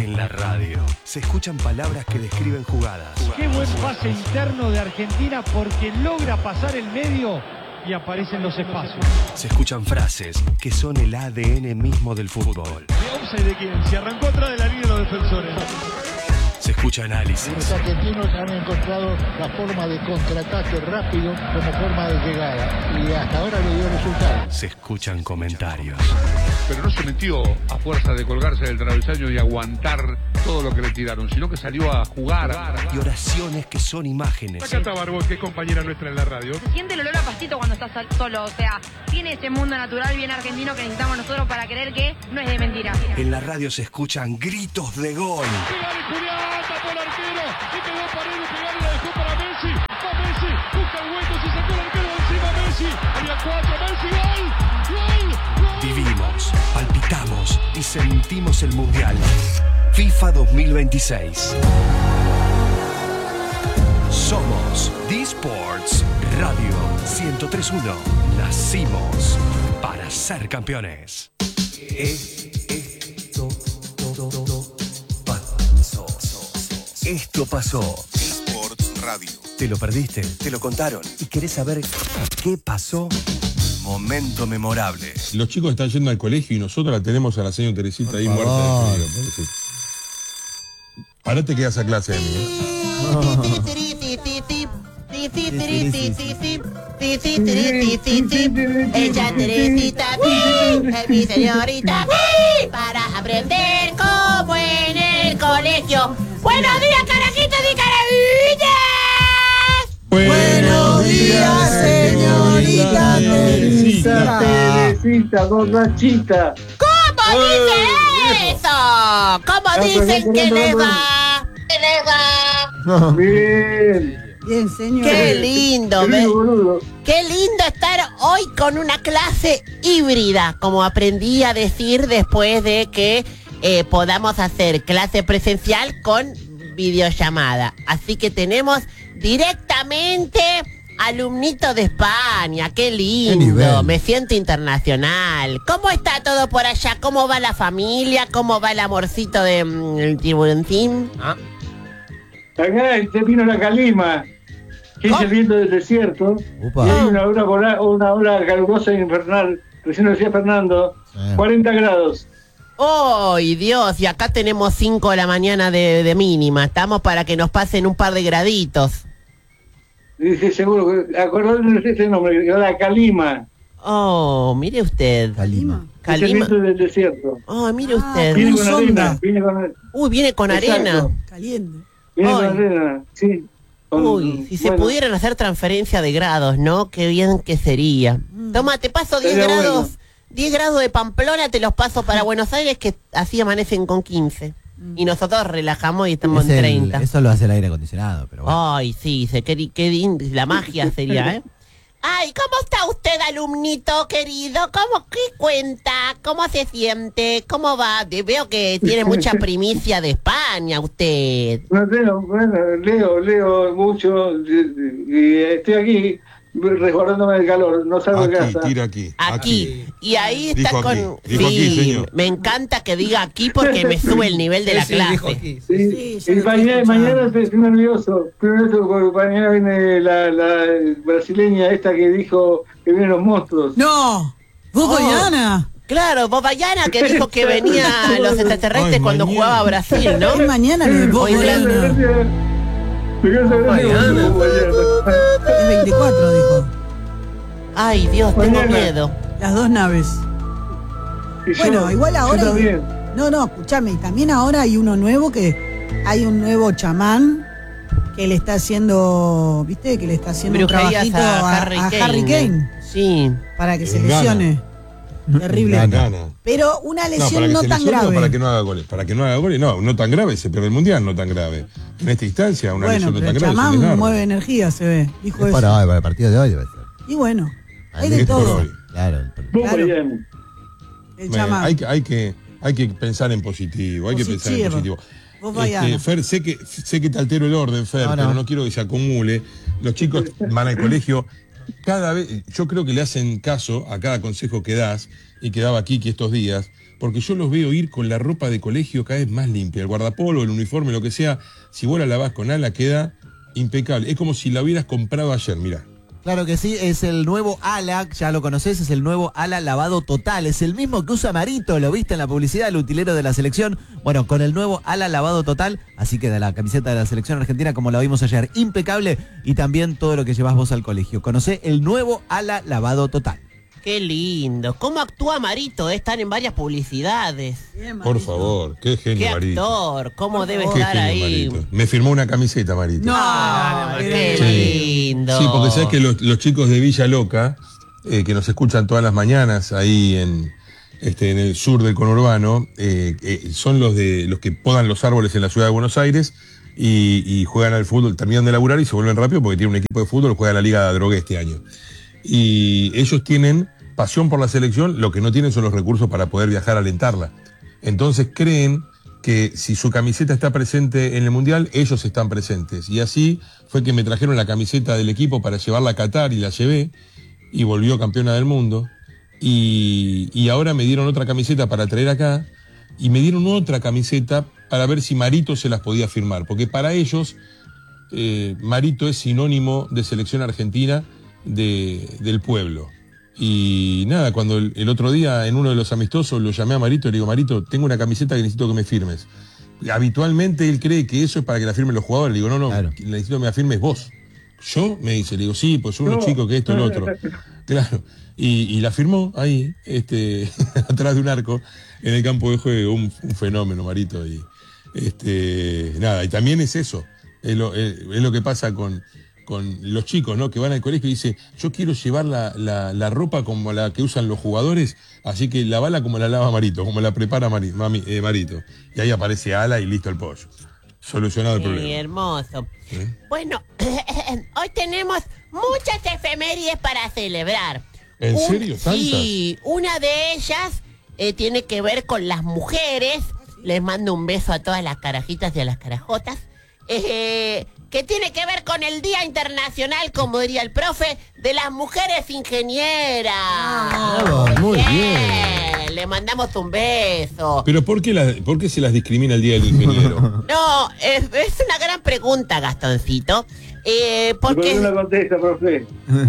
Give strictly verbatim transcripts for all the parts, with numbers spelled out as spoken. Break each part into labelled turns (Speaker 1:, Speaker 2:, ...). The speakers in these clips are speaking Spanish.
Speaker 1: En la radio se escuchan palabras que describen jugadas.
Speaker 2: Qué buen pase interno de Argentina porque logra pasar el medio y aparecen los espacios.
Speaker 1: Se escuchan frases que son el A D N mismo del fútbol.
Speaker 2: ¿De offside de quién? Se arrancó atrás de la línea de los defensores.
Speaker 1: Se escucha análisis.
Speaker 3: Los argentinos han encontrado la forma de contraataque rápido como forma de llegada y hasta ahora le dio resultado.
Speaker 1: Se escuchan comentarios.
Speaker 4: Pero no se metió a fuerza de colgarse del travesaño y aguantar todo lo que le tiraron, sino que salió a jugar.
Speaker 1: Y oraciones que son imágenes.
Speaker 5: Acá está Barbón, que es compañera nuestra en la radio.
Speaker 6: Se siente el olor a pastito cuando estás solo, o sea, tiene ese mundo natural bien argentino que necesitamos nosotros para creer que no es de mentira.
Speaker 1: En la radio se escuchan gritos de gol.
Speaker 5: ¡Pegale, Julián! ¡Tapó el arquero! ¡Y quedó Paredes! ¡Pegale! ¡La dejó para Messi! ¡Va Messi! ¡Busca el hueco! ¡Se sacó el arquero de encima Messi! ¡Había cuatro! ¡Messi! ¡Gol! ¡Gol! ¡Gol!
Speaker 1: Vivimos, palpitamos y sentimos el Mundial. FIFA dos mil veintiséis. Somos D-Sports Radio ciento tres punto uno. Nacimos para ser campeones. Esto pasó. Esto pasó.
Speaker 7: D-Sports Radio.
Speaker 1: ¿Te lo perdiste? ¿Te lo contaron? ¿Y querés saber qué pasó? Momento memorable.
Speaker 8: Los chicos están yendo al colegio y nosotros la tenemos a la señora Teresita ahí muerta de frío, pobrecita. Ahora te quedas a clase de mí, ¿eh?
Speaker 9: Ella Teresita, es mi señorita, para aprender como en el colegio. ¡Buenos días, carajitos y carabitas!
Speaker 10: Buenos días, señorita Teresita.
Speaker 11: Teresita, borrachita.
Speaker 9: ¿Cómo dice eso? ¿Cómo dicen que le va? ¿Que le va?
Speaker 11: Bien.
Speaker 10: Bien, señor.
Speaker 9: Qué lindo,
Speaker 11: Qué
Speaker 9: ¿ves?
Speaker 11: boludo.
Speaker 9: Qué lindo estar hoy con una clase híbrida, como aprendí a decir después de que eh, podamos hacer clase presencial con videollamada. Así que tenemos directamente alumnito de España. Qué lindo, me siento internacional. ¿Cómo está todo por allá? ¿Cómo va la familia? ¿Cómo va el amorcito de mm, el tiburoncín?
Speaker 11: ¿Ah? Acá se vino la calima, que es el viento del desierto.
Speaker 10: Upa.
Speaker 11: Y hay una hora, una, una hora calurosa e infernal. Recién lo decía Fernando,
Speaker 10: Sí.
Speaker 11: cuarenta grados.
Speaker 9: ¡Ay, Dios! Y acá tenemos cinco de la mañana de, de mínima. Estamos para que nos pasen un par de graditos.
Speaker 11: Dice, seguro, acordate de ese nombre, la calima.
Speaker 9: Oh, mire usted.
Speaker 10: Calima.
Speaker 11: Es el
Speaker 9: Calima.
Speaker 11: viento del desierto.
Speaker 9: Oh, mire
Speaker 10: Ah,
Speaker 9: usted.
Speaker 11: Viene
Speaker 10: Una
Speaker 11: con
Speaker 10: sombra.
Speaker 11: arena, viene con,
Speaker 9: Uy, viene con
Speaker 11: Exacto.
Speaker 9: arena.
Speaker 10: Caliente.
Speaker 11: viene con
Speaker 9: Ay.
Speaker 11: arena, sí. Con-
Speaker 9: Uy, si se
Speaker 11: bueno,
Speaker 9: pudieran hacer transferencia de grados, ¿no? Qué bien que sería. Toma, te paso diez
Speaker 11: Sería
Speaker 9: grados.
Speaker 11: bueno.
Speaker 9: diez grados de Pamplona, te los paso para Buenos Aires, que así amanecen con quince. Y nosotros relajamos y estamos
Speaker 12: Es
Speaker 9: en
Speaker 12: el-
Speaker 9: treinta.
Speaker 12: eso lo hace el aire acondicionado, pero bueno.
Speaker 9: Ay, sí, se, qué, qué din- la magia sería, ¿eh? Ay, ¿cómo está usted, alumnito querido? ¿Cómo, qué cuenta? ¿Cómo se siente? ¿Cómo va? Te veo que tiene mucha primicia de España usted.
Speaker 11: No leo, bueno, leo, leo mucho y, y estoy aquí resguardándome del calor, no salgo de
Speaker 8: Aquí,
Speaker 11: casa.
Speaker 8: tira aquí.
Speaker 9: Aquí. Y ahí está
Speaker 8: Dijo
Speaker 9: con...
Speaker 8: aquí, dijo aquí, señor.
Speaker 9: me encanta que diga aquí porque me sube el nivel de la clase.
Speaker 11: Sí,
Speaker 10: Sí, ya
Speaker 11: y
Speaker 10: lo
Speaker 11: mañana,
Speaker 10: estoy
Speaker 11: mañana
Speaker 10: escuchando.
Speaker 11: estoy nervioso, estoy nervioso porque mañana viene la, la brasileña esta que dijo que vienen los monstruos.
Speaker 10: No. ¿Vos,
Speaker 9: Oh.
Speaker 10: Diana?
Speaker 9: Claro, Bobayana que dijo que venían los extraterrestres
Speaker 8: Ay,
Speaker 9: cuando
Speaker 8: mañana.
Speaker 9: jugaba a Brasil, ¿no?
Speaker 10: Es mañana lo de vos,
Speaker 9: Hoy la-
Speaker 10: Diana.
Speaker 11: Mañana.
Speaker 10: Es veinticuatro, dijo.
Speaker 9: Ay, Dios, tengo
Speaker 11: Mañana.
Speaker 9: miedo.
Speaker 10: Las dos naves. Bueno, igual ahora...
Speaker 11: Yo también.
Speaker 10: No, no, escúchame, también ahora hay uno nuevo que... Hay un nuevo chamán que le está haciendo... ¿Viste? Que le está haciendo un
Speaker 9: Brujerías
Speaker 10: trabajito
Speaker 9: a
Speaker 10: a,
Speaker 9: Harry
Speaker 10: a
Speaker 9: Kane.
Speaker 10: Harry Kane
Speaker 9: Sí.
Speaker 10: para que se
Speaker 8: En Ghana.
Speaker 10: lesione. Terrible.
Speaker 8: En Ghana.
Speaker 10: Pero una
Speaker 8: No,
Speaker 10: lesión
Speaker 8: para que
Speaker 10: no,
Speaker 8: se
Speaker 10: tan
Speaker 8: lesione o
Speaker 10: grave.
Speaker 8: para que no haga goles. Para que no haga goles, no, no tan grave, se pierde el mundial, no tan grave. En esta instancia, una
Speaker 10: Bueno,
Speaker 8: lesión no
Speaker 10: pero
Speaker 8: tan
Speaker 10: el
Speaker 8: grave. es un
Speaker 10: chamán
Speaker 8: desgarro.
Speaker 10: mueve energía, se ve. Dijo
Speaker 12: Es
Speaker 10: eso.
Speaker 12: para, hoy, para el partido de hoy debe ser.
Speaker 10: Y bueno, hay
Speaker 8: ¿de
Speaker 10: de
Speaker 8: qué
Speaker 10: todo.
Speaker 8: color?
Speaker 12: Claro.
Speaker 11: Vos,
Speaker 10: Claro.
Speaker 11: Mariano.
Speaker 10: El
Speaker 8: Me-
Speaker 10: chamán.
Speaker 8: hay, que, hay, que, hay que pensar en positivo, hay que pensar en
Speaker 10: Positivo.
Speaker 8: positivo.
Speaker 10: Vos,
Speaker 8: Este,
Speaker 10: Diana.
Speaker 8: Fer, sé que, sé que te altero el orden, Fer,
Speaker 12: No, no.
Speaker 8: pero no quiero que se acumule. Los chicos van al colegio, cada vez, yo creo que le hacen caso a cada consejo que das y que daba Kiki estos días, porque yo los veo ir con la ropa de colegio cada vez más limpia, el guardapolvo, el uniforme, lo que sea, si vos la lavás con ala queda impecable. Es como si la hubieras comprado ayer, mirá.
Speaker 12: Claro que sí, es el nuevo ala, ya lo conocés, es el nuevo ala lavado total, es el mismo que usa Marito, lo viste en la publicidad, el utilero de la selección, bueno, con el nuevo ala lavado total, así queda la camiseta de la selección argentina como la vimos ayer, impecable, y también todo lo que llevas vos al colegio. Conocé el nuevo ala lavado total.
Speaker 9: Qué lindo. ¿Cómo actúa Marito? Están en varias publicidades.
Speaker 10: Bien,
Speaker 8: Por favor, qué genio
Speaker 9: Qué
Speaker 8: Marito.
Speaker 9: actor, cómo debe
Speaker 8: Qué
Speaker 9: estar
Speaker 8: genio,
Speaker 9: ahí.
Speaker 8: Marito. Me firmó una camiseta, Marito.
Speaker 10: No,
Speaker 9: Ah, qué
Speaker 8: Sí.
Speaker 9: lindo.
Speaker 8: Sí, porque sabes que los, los chicos de Villa Loca, eh, que nos escuchan todas las mañanas ahí en, este, en el sur del conurbano, eh, eh, son los de los que podan los árboles en la ciudad de Buenos Aires y, y juegan al fútbol, terminan de laburar y se vuelven rápido porque tienen un equipo de fútbol, juega la Liga de Drogué este año. Y ellos tienen pasión por la selección, lo que no tienen son los recursos para poder viajar a alentarla. Entonces creen que si su camiseta está presente en el Mundial, ellos están presentes. Y así fue que me trajeron la camiseta del equipo para llevarla a Qatar y la llevé, y volvió campeona del mundo. Y, y ahora me dieron otra camiseta para traer acá, y me dieron otra camiseta para ver si Marito se las podía firmar, porque para ellos eh, Marito es sinónimo de selección argentina de, del pueblo. Y nada, cuando el, el otro día en uno de los amistosos lo llamé a Marito y le digo, Marito, tengo una camiseta que necesito que me firmes. Habitualmente él cree que eso es para que la firmen los jugadores. Le digo, no, no, claro. Necesito que me la firmes vos. ¿Yo? Me dice, le digo, sí, pues son unos no. chicos que esto y lo otro. Claro. Y, y la firmó ahí, este, atrás de un arco, en el campo de juego, un, un fenómeno, Marito. Y este, nada, y también es eso, es lo, es, es lo que pasa con, con los chicos, ¿no? Que van al colegio y dicen, yo quiero llevar la, la, la ropa como la que usan los jugadores, así que lavala como la lava Marito, como la prepara Mari, mami, eh, Marito. Y ahí aparece Ala y listo el pollo. Solucionado el
Speaker 9: sí,
Speaker 8: problema.
Speaker 9: Hermoso.
Speaker 8: ¿Eh?
Speaker 9: Bueno, hoy tenemos muchas efemérides para celebrar.
Speaker 8: ¿En
Speaker 9: Un,
Speaker 8: serio? ¿Tantas?
Speaker 9: Sí, una de ellas eh, tiene que ver con las mujeres. Les mando un beso a todas las carajitas y a las carajotas. Eh, que tiene que ver con el Día Internacional, como diría el profe, de las mujeres ingenieras.
Speaker 12: Oh, muy bien.
Speaker 9: bien. Le mandamos un beso.
Speaker 8: Pero ¿por qué, la, ¿por qué se las discrimina el Día del Ingeniero?
Speaker 9: No, es, es una gran pregunta, Gastoncito. Eh, porque...
Speaker 11: ¿Por qué no la contesta, profe?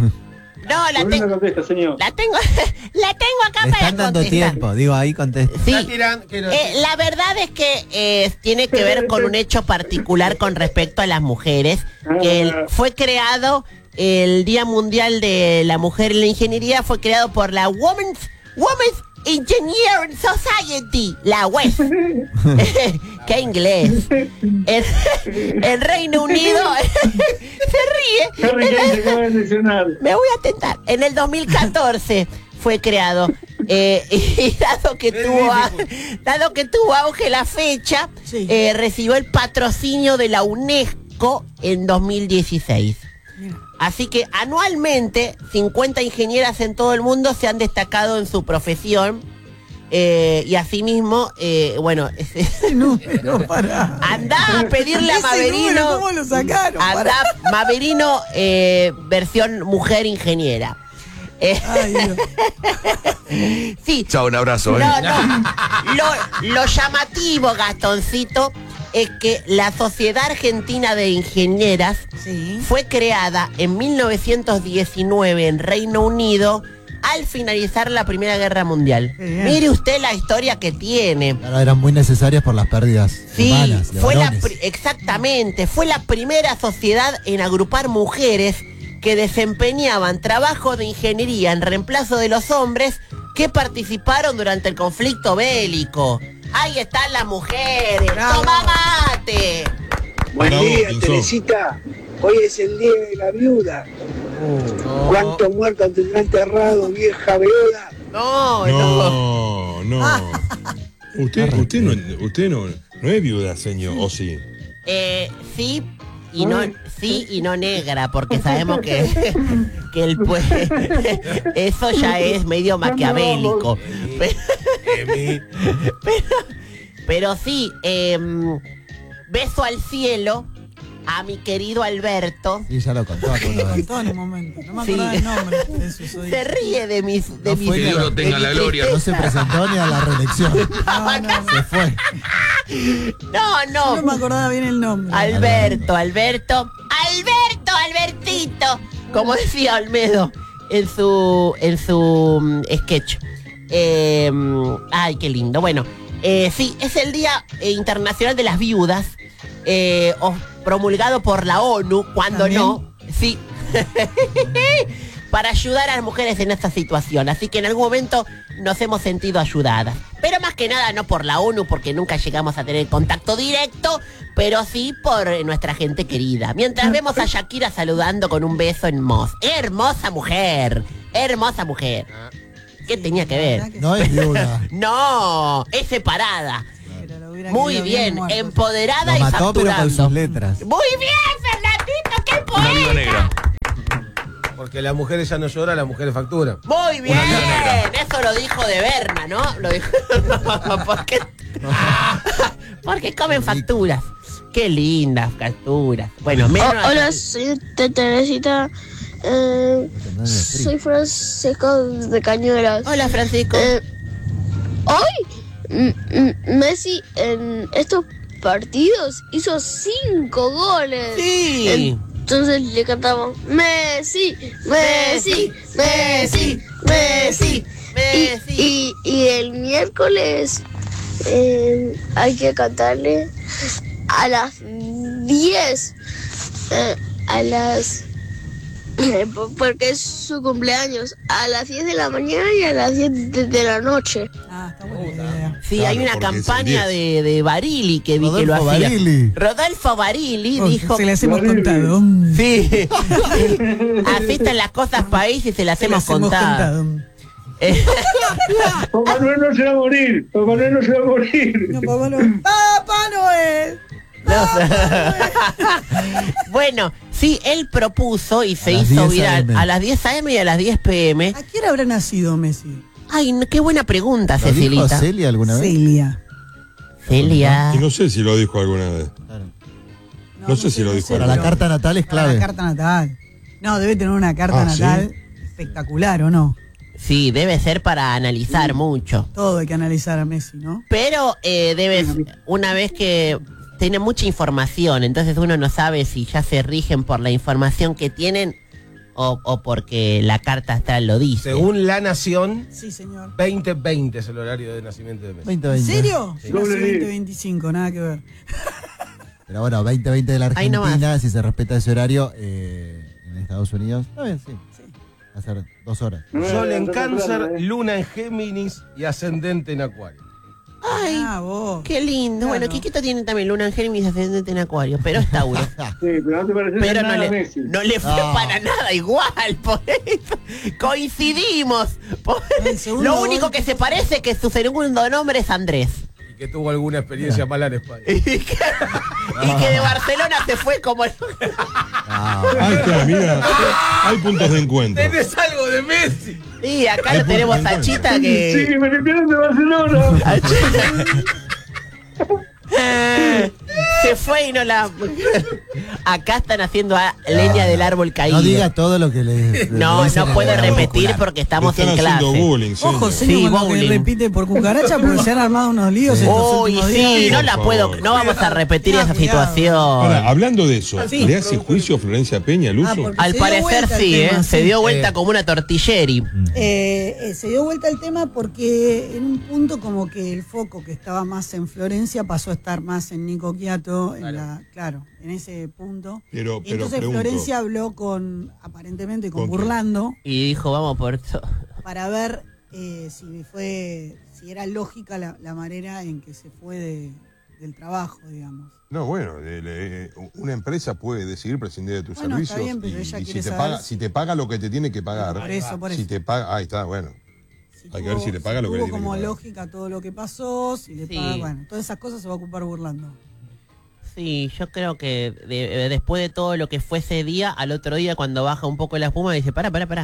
Speaker 9: No, la tengo.
Speaker 11: No contesta, señor.
Speaker 9: La tengo, la tengo acá
Speaker 12: Le
Speaker 9: para
Speaker 12: están dando
Speaker 9: contestar.
Speaker 12: tiempo, digo, ahí contesta.
Speaker 9: Sí, eh, la verdad es que eh, tiene que ver con un hecho particular con respecto a las mujeres. Que el, fue creado el Día Mundial de la Mujer en la Ingeniería, fue creado por la Women's, Women's Engineering Society, la W E S. ¡Qué inglés! En, en Reino Unido se ríe. Me voy a tentar. En el dos mil catorce fue creado. Eh, y dado que tuvo a, dado que tuvo auge la fecha, sí. eh, recibió el patrocinio de la UNESCO en dos mil dieciséis. Así que anualmente cincuenta ingenieras en todo el mundo se han destacado en su profesión. Eh, y asimismo, eh, bueno, ese
Speaker 10: número, para.
Speaker 9: Andá a pedirle a Maverino.
Speaker 10: Número, ¿cómo lo sacaron?
Speaker 9: Andá, Maverino, eh, versión mujer ingeniera. Eh,
Speaker 1: Ay,
Speaker 9: sí.
Speaker 1: Chao, un abrazo.
Speaker 9: No,
Speaker 1: ¿eh?
Speaker 9: no. Lo, lo llamativo, Gastoncito, es que la Sociedad Argentina de Ingenieras sí. fue creada en mil novecientos diecinueve en Reino Unido al finalizar la Primera Guerra Mundial. Mire usted la historia que tiene.
Speaker 12: Claro, eran muy necesarias por las pérdidas
Speaker 9: sí,
Speaker 12: humanas. De
Speaker 9: fue la
Speaker 12: varones.
Speaker 9: exactamente, fue la primera sociedad en agrupar mujeres que desempeñaban trabajo de ingeniería en reemplazo de los hombres que participaron durante el conflicto bélico. Ahí están las mujeres.
Speaker 10: Bravo.
Speaker 9: ¡Toma mate!
Speaker 7: Buen
Speaker 8: Bravo,
Speaker 7: día,
Speaker 8: Pinzón.
Speaker 7: Teresita. Hoy es el día de la viuda.
Speaker 12: Oh.
Speaker 7: ¿Cuántos muertos tendrá enterrado, vieja viuda?
Speaker 9: No, no.
Speaker 8: No, no. Usted, usted no, usted no, no es viuda, señor, ¿o sí?
Speaker 9: Eh, sí y no, sí y no negra, porque sabemos que, que el pues, eso ya es medio maquiavélico. Pero, pero, pero sí, eh, beso al cielo a mi querido Alberto.
Speaker 12: Sí, ya lo contó.
Speaker 10: Sí, contó en un momento. No me
Speaker 9: Sí.
Speaker 10: acordaba el nombre. De eso soy.
Speaker 9: Se ríe de mis... De
Speaker 12: No
Speaker 9: mis
Speaker 12: fue
Speaker 4: Que Dios lo tenga en la gloria.
Speaker 12: No se presentó ni a la reelección.
Speaker 10: No, no,
Speaker 12: Se fue.
Speaker 9: No, no.
Speaker 10: no me acordaba bien el nombre.
Speaker 9: Alberto, Alberto, Alberto, Albertito, como decía Olmedo en su en su mm, sketch. Eh, ay, qué lindo. Bueno, eh, sí, es el Día eh, Internacional de las Viudas, eh, o- promulgado por la ONU, cuando
Speaker 10: ¿También?
Speaker 9: no, sí, para ayudar a las mujeres en esta situación. Así que en algún momento nos hemos sentido ayudadas. Pero más que nada no por la ONU, porque nunca llegamos a tener contacto directo, pero sí por eh, nuestra gente querida. Mientras vemos a Shakira saludando con un beso en Moss. Hermosa mujer, hermosa mujer. ¿Qué tenía que ver?
Speaker 12: No es viuda.
Speaker 9: No, es separada.
Speaker 10: Pero lo hubiera
Speaker 9: Muy
Speaker 10: querido
Speaker 9: bien,
Speaker 10: muerto.
Speaker 9: empoderada
Speaker 12: Lo
Speaker 9: y
Speaker 12: mató, pero con
Speaker 9: facturando.
Speaker 12: sus letras.
Speaker 9: Muy bien, Fernandito, qué
Speaker 13: Una viuda
Speaker 9: poeta.
Speaker 13: negra. Porque las mujeres ya no lloran, las mujeres facturan.
Speaker 9: Muy bien,
Speaker 13: Una viuda negra.
Speaker 9: eso lo dijo de Berna, ¿no? Lo dijo. porque, porque comen facturas. Qué lindas facturas. Bueno, menos.
Speaker 14: Oh, hola, soy Teresita. Eh, soy Francisco de Cañuelas.
Speaker 9: Hola, Francisco.
Speaker 14: Eh, hoy m- m- Messi en estos partidos hizo cinco goles.
Speaker 9: Sí.
Speaker 14: Entonces le cantamos Messi, Messi, Messi, Messi.
Speaker 9: Messi.
Speaker 14: Y, y, y el miércoles eh, hay que cantarle a las diez. eh, a las... eh, po- porque es su cumpleaños. A las diez de la mañana y a las diez de, de la noche.
Speaker 10: Ah, está buena la idea.
Speaker 9: Sí,
Speaker 8: Claro,
Speaker 9: hay una
Speaker 8: porque es el
Speaker 9: campaña
Speaker 8: diez.
Speaker 9: de, de Barili que vi que lo
Speaker 12: Rodolfo
Speaker 9: hacía.
Speaker 12: Barili.
Speaker 9: Rodolfo Barili
Speaker 10: Oh,
Speaker 9: dijo.
Speaker 10: se le hacemos
Speaker 11: Horrible.
Speaker 10: contado.
Speaker 9: Sí. Así están las cosas país y se las
Speaker 10: Se le
Speaker 9: hemos
Speaker 10: hacemos
Speaker 9: contado.
Speaker 10: contado.
Speaker 9: Eh,
Speaker 11: Papá Noel no se va a morir. Papá Noel no se va a morir.
Speaker 10: No, Papá Noel. ¡Papá Noel!
Speaker 9: bueno, sí, él propuso y se
Speaker 12: las
Speaker 9: hizo
Speaker 12: diez
Speaker 9: viral
Speaker 12: a eme.
Speaker 9: a las diez a eme y a las diez pe eme.
Speaker 10: ¿A qué hora habrá nacido Messi?
Speaker 9: Ay, no, qué buena pregunta,
Speaker 12: ¿Lo dijo
Speaker 9: Cecilita.
Speaker 12: Celia alguna vez?
Speaker 10: Celia.
Speaker 9: Celia.
Speaker 8: Y no sé si lo dijo alguna vez.
Speaker 12: Claro.
Speaker 8: No sé si lo dijo
Speaker 12: Para
Speaker 8: alguna
Speaker 12: la
Speaker 8: vez.
Speaker 12: carta natal es
Speaker 10: Para
Speaker 12: clave.
Speaker 10: la carta natal. No, debe tener una carta
Speaker 8: Ah, ¿sí?
Speaker 10: natal espectacular, ¿o no?
Speaker 9: Sí, debe ser para analizar mucho.
Speaker 10: Todo hay que analizar a Messi, ¿no?
Speaker 9: Pero eh, debes, una vez que tiene mucha información, entonces uno no sabe si ya se rigen por la información que tienen o, o porque la carta astral lo dice.
Speaker 13: Según La Nación,
Speaker 10: Sí, señor.
Speaker 13: veinte veinte es el horario de nacimiento de Messi.
Speaker 12: veinte
Speaker 10: ¿En
Speaker 12: veinte.
Speaker 10: serio?
Speaker 13: Sí.
Speaker 10: Yo nací
Speaker 11: Doble
Speaker 10: veinte veinticinco, nada que ver.
Speaker 12: Pero bueno, veinte veinte de la
Speaker 9: Ahí nomás.
Speaker 12: Argentina, si se respeta ese horario, eh, en Estados Unidos. Está bien, sí. Va a ser dos horas.
Speaker 13: Sol en
Speaker 11: No, no,
Speaker 13: Cáncer,
Speaker 11: no, no,
Speaker 13: Luna en Géminis y ascendente en Acuario.
Speaker 9: Ay,
Speaker 10: Ah, vos.
Speaker 9: qué lindo.
Speaker 10: Claro.
Speaker 9: Bueno, Quiquito tiene también luna en Géminis ascendente en Acuario, pero es Tauro.
Speaker 11: Sí, pero no te parece
Speaker 9: Pero
Speaker 11: nada
Speaker 9: no
Speaker 11: a
Speaker 9: le,
Speaker 11: Messi.
Speaker 9: no le fue
Speaker 12: No.
Speaker 9: para nada igual, por eso coincidimos. Por-
Speaker 10: El segundo
Speaker 9: Lo único
Speaker 10: gol-
Speaker 9: que se parece es que su segundo nombre es Andrés.
Speaker 13: Y que tuvo alguna experiencia mala en España.
Speaker 9: Y que, y que de Barcelona se fue como... el-
Speaker 8: Ahí está, mira. Hay puntos de encuentro.
Speaker 13: ¿Tenés algo de Messi?
Speaker 9: Y acá
Speaker 8: Hay
Speaker 9: lo tenemos
Speaker 8: puntos
Speaker 9: a
Speaker 8: de
Speaker 9: Chita
Speaker 11: Sí,
Speaker 9: que...
Speaker 11: me limpiaron de Barcelona.
Speaker 9: a Chita- Se fue y no la... Acá están haciendo a- leña del árbol caído.
Speaker 12: No diga todo lo que le.
Speaker 9: No,
Speaker 12: le dicen
Speaker 9: no
Speaker 12: en
Speaker 9: puedo
Speaker 12: el
Speaker 9: repetir
Speaker 12: popular.
Speaker 9: porque estamos
Speaker 8: Le
Speaker 9: en
Speaker 8: están
Speaker 9: clase.
Speaker 8: haciendo bullying,
Speaker 10: Ojo,
Speaker 8: señor.
Speaker 10: serio,
Speaker 9: Sí,
Speaker 10: con lo que
Speaker 9: bowling.
Speaker 10: repite por cucaracha, porque se han armado unos líos estos
Speaker 9: Uy,
Speaker 10: últimos
Speaker 9: sí,
Speaker 10: días.
Speaker 9: no
Speaker 8: Por
Speaker 9: la
Speaker 8: favor.
Speaker 9: puedo, no vamos a repetir
Speaker 10: Ah,
Speaker 9: esa
Speaker 10: cuidado.
Speaker 9: situación.
Speaker 8: Ahora, hablando de eso,
Speaker 10: Sí.
Speaker 8: ¿le hace juicio a Florencia Peña al
Speaker 10: Ah,
Speaker 8: uso?
Speaker 10: porque
Speaker 9: Al
Speaker 10: se dio
Speaker 9: parecer
Speaker 10: vuelta el
Speaker 9: sí,
Speaker 10: tema,
Speaker 9: ¿eh? Se
Speaker 10: sí.
Speaker 9: dio vuelta
Speaker 13: Eh.
Speaker 9: como una tortilleri.
Speaker 10: Eh, eh, se dio vuelta el tema porque en un punto como que el foco que estaba más en Florencia pasó a estar más en Nico Quiato, en la, claro, en ese punto.
Speaker 8: Pero,
Speaker 10: Y
Speaker 8: pero
Speaker 10: entonces
Speaker 8: pregunto,
Speaker 10: Florencia habló con, aparentemente con
Speaker 8: ¿Con quién?
Speaker 10: Burlando,
Speaker 9: Y dijo, vamos por eso.
Speaker 10: para ver eh, si fue, si era lógica la, la manera en que se fue de- del trabajo, digamos.
Speaker 8: no, bueno, de- de- una empresa puede decidir prescindir de tus
Speaker 10: Bueno, está
Speaker 8: servicios
Speaker 10: bien, pero
Speaker 8: y,
Speaker 10: ella
Speaker 8: y
Speaker 10: quiere
Speaker 8: si te
Speaker 10: saber
Speaker 8: paga,
Speaker 10: si-
Speaker 8: si te paga lo que te tiene que pagar,
Speaker 10: Por eso, por
Speaker 8: si
Speaker 10: eso.
Speaker 8: te paga, ahí está, bueno,
Speaker 10: Si
Speaker 8: hay que ver si le paga lo que le
Speaker 10: tuvo
Speaker 8: tiene que
Speaker 10: como
Speaker 8: pagar.
Speaker 10: lógica todo lo que pasó, si le
Speaker 9: Sí.
Speaker 10: paga, bueno, todas esas cosas se va a ocupar Burlando.
Speaker 9: Sí, yo creo que de- después de todo lo que fue ese día, al otro día cuando baja un poco la espuma, dice, pará, pará, pará.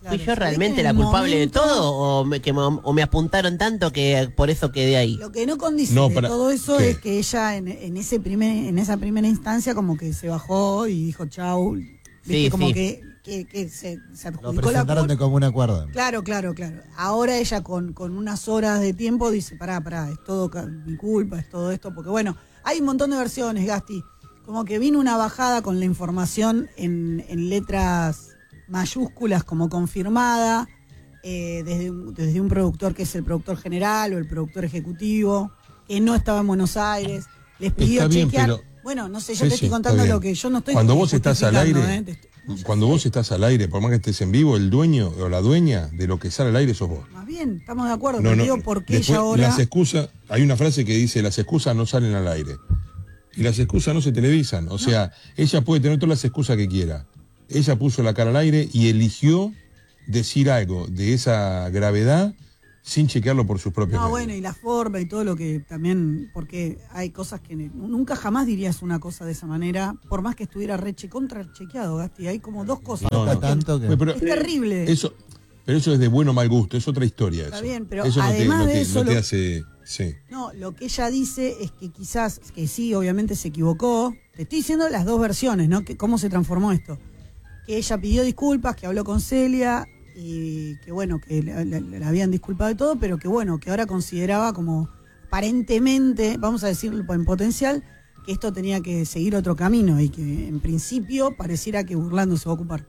Speaker 9: ¿Fui
Speaker 10: Claro,
Speaker 9: yo
Speaker 10: se
Speaker 9: realmente
Speaker 10: ve que
Speaker 9: la
Speaker 10: en el
Speaker 9: culpable
Speaker 10: momento-
Speaker 9: de todo o me, que me, o me apuntaron tanto que por eso quedé ahí?
Speaker 10: Lo que no condice
Speaker 8: No,
Speaker 10: de
Speaker 8: para-
Speaker 10: todo eso
Speaker 8: ¿qué?
Speaker 10: es que ella en, en ese primer, en esa primera instancia como que se bajó y dijo chau. Viste,
Speaker 9: Sí,
Speaker 10: como
Speaker 9: sí.
Speaker 10: que, que, que se, se
Speaker 12: Lo
Speaker 10: adjudicó la
Speaker 12: presentaron de
Speaker 10: culpa.
Speaker 12: común acuerdo.
Speaker 10: Claro, claro, claro. Ahora ella con, con unas horas de tiempo dice, pará, pará, es todo ca- mi culpa, es todo esto, porque bueno, hay un montón de versiones, Gasti. Como que vino una bajada con la información en, en letras mayúsculas como confirmada, eh, desde, un- desde un productor que es el productor general o el productor ejecutivo, que no estaba en Buenos Aires, les pidió
Speaker 8: Está bien,
Speaker 10: chequear.
Speaker 8: pero-
Speaker 10: Bueno, no sé, yo
Speaker 8: Sí,
Speaker 10: te
Speaker 8: sí,
Speaker 10: estoy
Speaker 8: está
Speaker 10: contando
Speaker 8: bien.
Speaker 10: lo que yo no estoy
Speaker 8: Cuando vos estás al
Speaker 10: justificando,
Speaker 8: aire,
Speaker 10: ¿eh? Te estoy-
Speaker 8: cuando vos estás al aire, por más que estés en vivo, el dueño o la dueña de lo que sale al aire sos vos.
Speaker 10: Más bien, estamos de acuerdo,
Speaker 8: No,
Speaker 10: pero
Speaker 8: no,
Speaker 10: digo por qué
Speaker 8: después,
Speaker 10: ella ahora...
Speaker 8: las excusas, hay una frase que dice, las excusas no salen al aire. Y las excusas no se televisan. O sea, ella puede tener todas las excusas que quiera. Ella puso la cara al aire y eligió decir algo de esa gravedad sin chequearlo por sus propios
Speaker 10: No,
Speaker 8: medios.
Speaker 10: bueno, y la forma y todo lo que también, porque hay cosas que ne- nunca jamás dirías una cosa de esa manera, por más que estuviera reche contra chequeado, Gasti, hay como dos cosas.
Speaker 8: No, no.
Speaker 12: Tanto que-
Speaker 8: Pero- pero-
Speaker 10: Es terrible.
Speaker 8: Eso, pero eso es de bueno o mal gusto, es otra historia.
Speaker 10: Está
Speaker 8: eso.
Speaker 10: bien, pero
Speaker 8: eso no te-
Speaker 10: además
Speaker 8: no
Speaker 10: de
Speaker 8: te,
Speaker 10: eso
Speaker 8: no te
Speaker 10: lo-
Speaker 8: hace... Sí.
Speaker 10: No, lo que ella dice es que quizás, que sí, obviamente se equivocó. Te estoy diciendo las dos versiones, ¿no? Que cómo se transformó esto. Que ella pidió disculpas, que habló con Celia y que bueno, que le, le- le habían disculpado de todo, pero que bueno, que ahora consideraba como aparentemente, vamos a decirlo en potencial, que esto tenía que seguir otro camino y que en principio pareciera que Burlando se va a ocupar.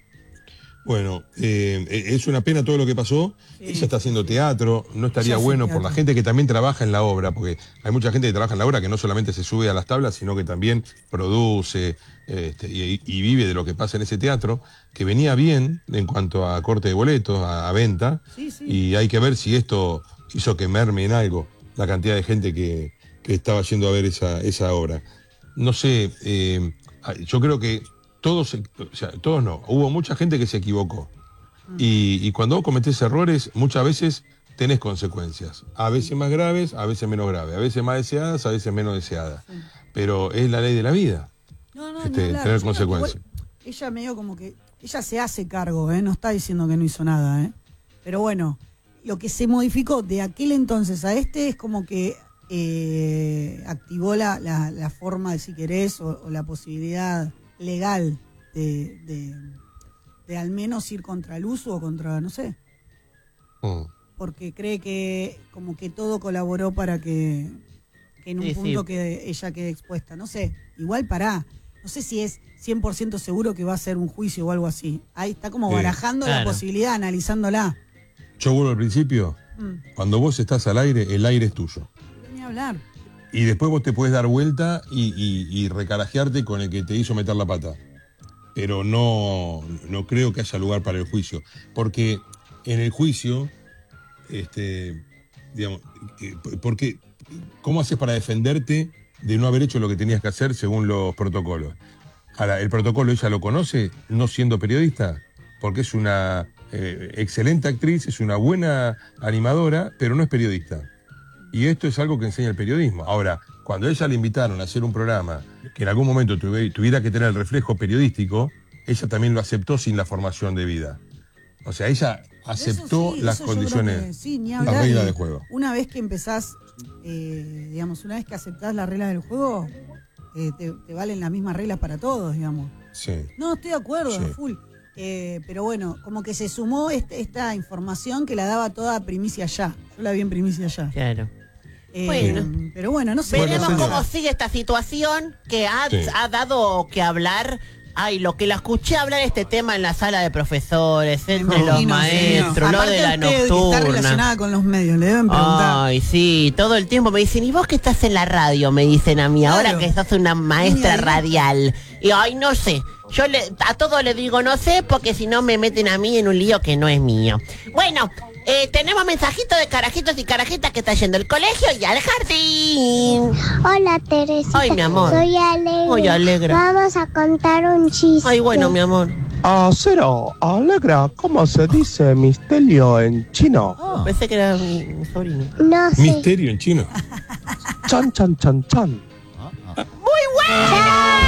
Speaker 8: Bueno, eh, es una pena todo lo que pasó.
Speaker 10: Sí.
Speaker 8: Ella está haciendo teatro, no estaría
Speaker 10: Ella hace
Speaker 8: bueno
Speaker 10: teatro.
Speaker 8: por la gente que también trabaja en la obra, porque hay mucha gente que trabaja en la obra que no solamente se sube a las tablas, sino que también produce este, y, y vive de lo que pasa en ese teatro, que venía bien en cuanto a corte de boletos, a, a venta,
Speaker 10: Sí, sí.
Speaker 8: y hay que ver si esto hizo que merme en algo la cantidad de gente que, que estaba yendo a ver esa, esa obra. No sé, eh, yo creo que todos, o sea, todos no, hubo mucha gente que se equivocó. Y, y cuando vos cometés errores, muchas veces tenés consecuencias. A veces más graves, a veces menos graves. A veces más deseadas, a veces menos deseadas. Pero es la ley de la vida.
Speaker 10: No, no,
Speaker 8: Este,
Speaker 10: ni hablar.
Speaker 8: tener
Speaker 10: Yo creo que
Speaker 8: consecuencias.
Speaker 10: igual ella medio como que, ella se hace cargo, ¿eh? No está diciendo que no hizo nada, ¿eh? Pero bueno, lo que se modificó de aquel entonces a este es como que eh, activó la, la, la forma de si querés o, o la posibilidad legal de, de, de al menos ir contra el uso o contra, no sé,
Speaker 8: Mm.
Speaker 10: porque cree que como que todo colaboró para que, que en un
Speaker 9: Sí,
Speaker 10: punto
Speaker 9: sí.
Speaker 10: que ella quede expuesta. No sé, igual pará. No sé si es cien por ciento seguro que va a ser un juicio o algo así. Ahí está como
Speaker 8: Sí,
Speaker 10: barajando la
Speaker 9: claro.
Speaker 10: posibilidad, analizándola.
Speaker 8: Yo vuelvo al principio.
Speaker 10: Mm,
Speaker 8: Cuando vos estás al aire, el aire es tuyo.
Speaker 10: ni hablar.
Speaker 8: Y después vos te puedes dar vuelta y, y, y recarajearte con el que te hizo meter la pata. Pero no, no creo que haya lugar para el juicio. Porque en el juicio, este, digamos, eh, porque, ¿cómo haces para defenderte de no haber hecho lo que tenías que hacer según los protocolos? Ahora, el protocolo ella lo conoce, no siendo periodista, porque es una eh, excelente actriz, es una buena animadora, pero no es periodista. Y esto es algo que enseña el periodismo. Ahora, cuando a ella le invitaron a hacer un programa que en algún momento tuve- tuviera que tener el reflejo periodístico, ella también lo aceptó sin la formación de vida. O sea, ella aceptó
Speaker 10: Eso sí,
Speaker 8: las
Speaker 10: eso yo creo
Speaker 8: condiciones,
Speaker 10: que sí, ni
Speaker 8: las
Speaker 10: hablar.
Speaker 8: reglas
Speaker 10: Y
Speaker 8: del juego.
Speaker 10: Una vez que empezás, eh, digamos, una vez que aceptás las reglas del juego, eh, te, te valen las mismas reglas para todos, digamos.
Speaker 8: Sí.
Speaker 10: No, estoy de acuerdo,
Speaker 8: Sí.
Speaker 10: full. Eh, pero bueno, como que se sumó este- esta información que la daba toda primicia ya. Yo la vi en primicia ya.
Speaker 9: Claro.
Speaker 10: Eh,
Speaker 9: Bueno.
Speaker 10: Pero bueno, no sé.
Speaker 9: Veremos
Speaker 8: señora.
Speaker 9: cómo sigue esta situación que ha,
Speaker 8: Sí.
Speaker 9: ha dado que hablar. Ay, lo que la escuché hablar este tema en la sala de profesores, entre los
Speaker 10: Imagino, sí,
Speaker 9: maestros,
Speaker 10: no.
Speaker 9: lo de la
Speaker 10: Aparte usted, que está
Speaker 9: nocturna.
Speaker 10: relacionada con los medios, le deben preguntar.
Speaker 9: Ay, sí, todo el tiempo me dicen, ¿y vos que estás en la radio? Me dicen a mí, ahora
Speaker 10: Claro.
Speaker 9: que sos una maestra
Speaker 10: Niña,
Speaker 9: radial. Y ay, no sé. Yo le, a todo le digo no sé, porque si no me meten a mí en un lío que no es mío. Bueno, eh, tenemos mensajitos de carajitos y carajitas que está yendo al colegio y al jardín.
Speaker 14: Hola, Teresita.
Speaker 9: Ay, mi amor.
Speaker 14: Soy Alegre.
Speaker 9: Ay, Alegra.
Speaker 14: Vamos a contar un chiste.
Speaker 9: Ay, bueno, mi amor.
Speaker 15: Ah, cero, alegra, ¿cómo se dice misterio en chino?
Speaker 9: Oh, pensé que era mi, mi sobrino.
Speaker 14: No sé.
Speaker 8: Misterio en chino.
Speaker 15: Chan, chan, chan, chan.
Speaker 9: ¡Muy bueno!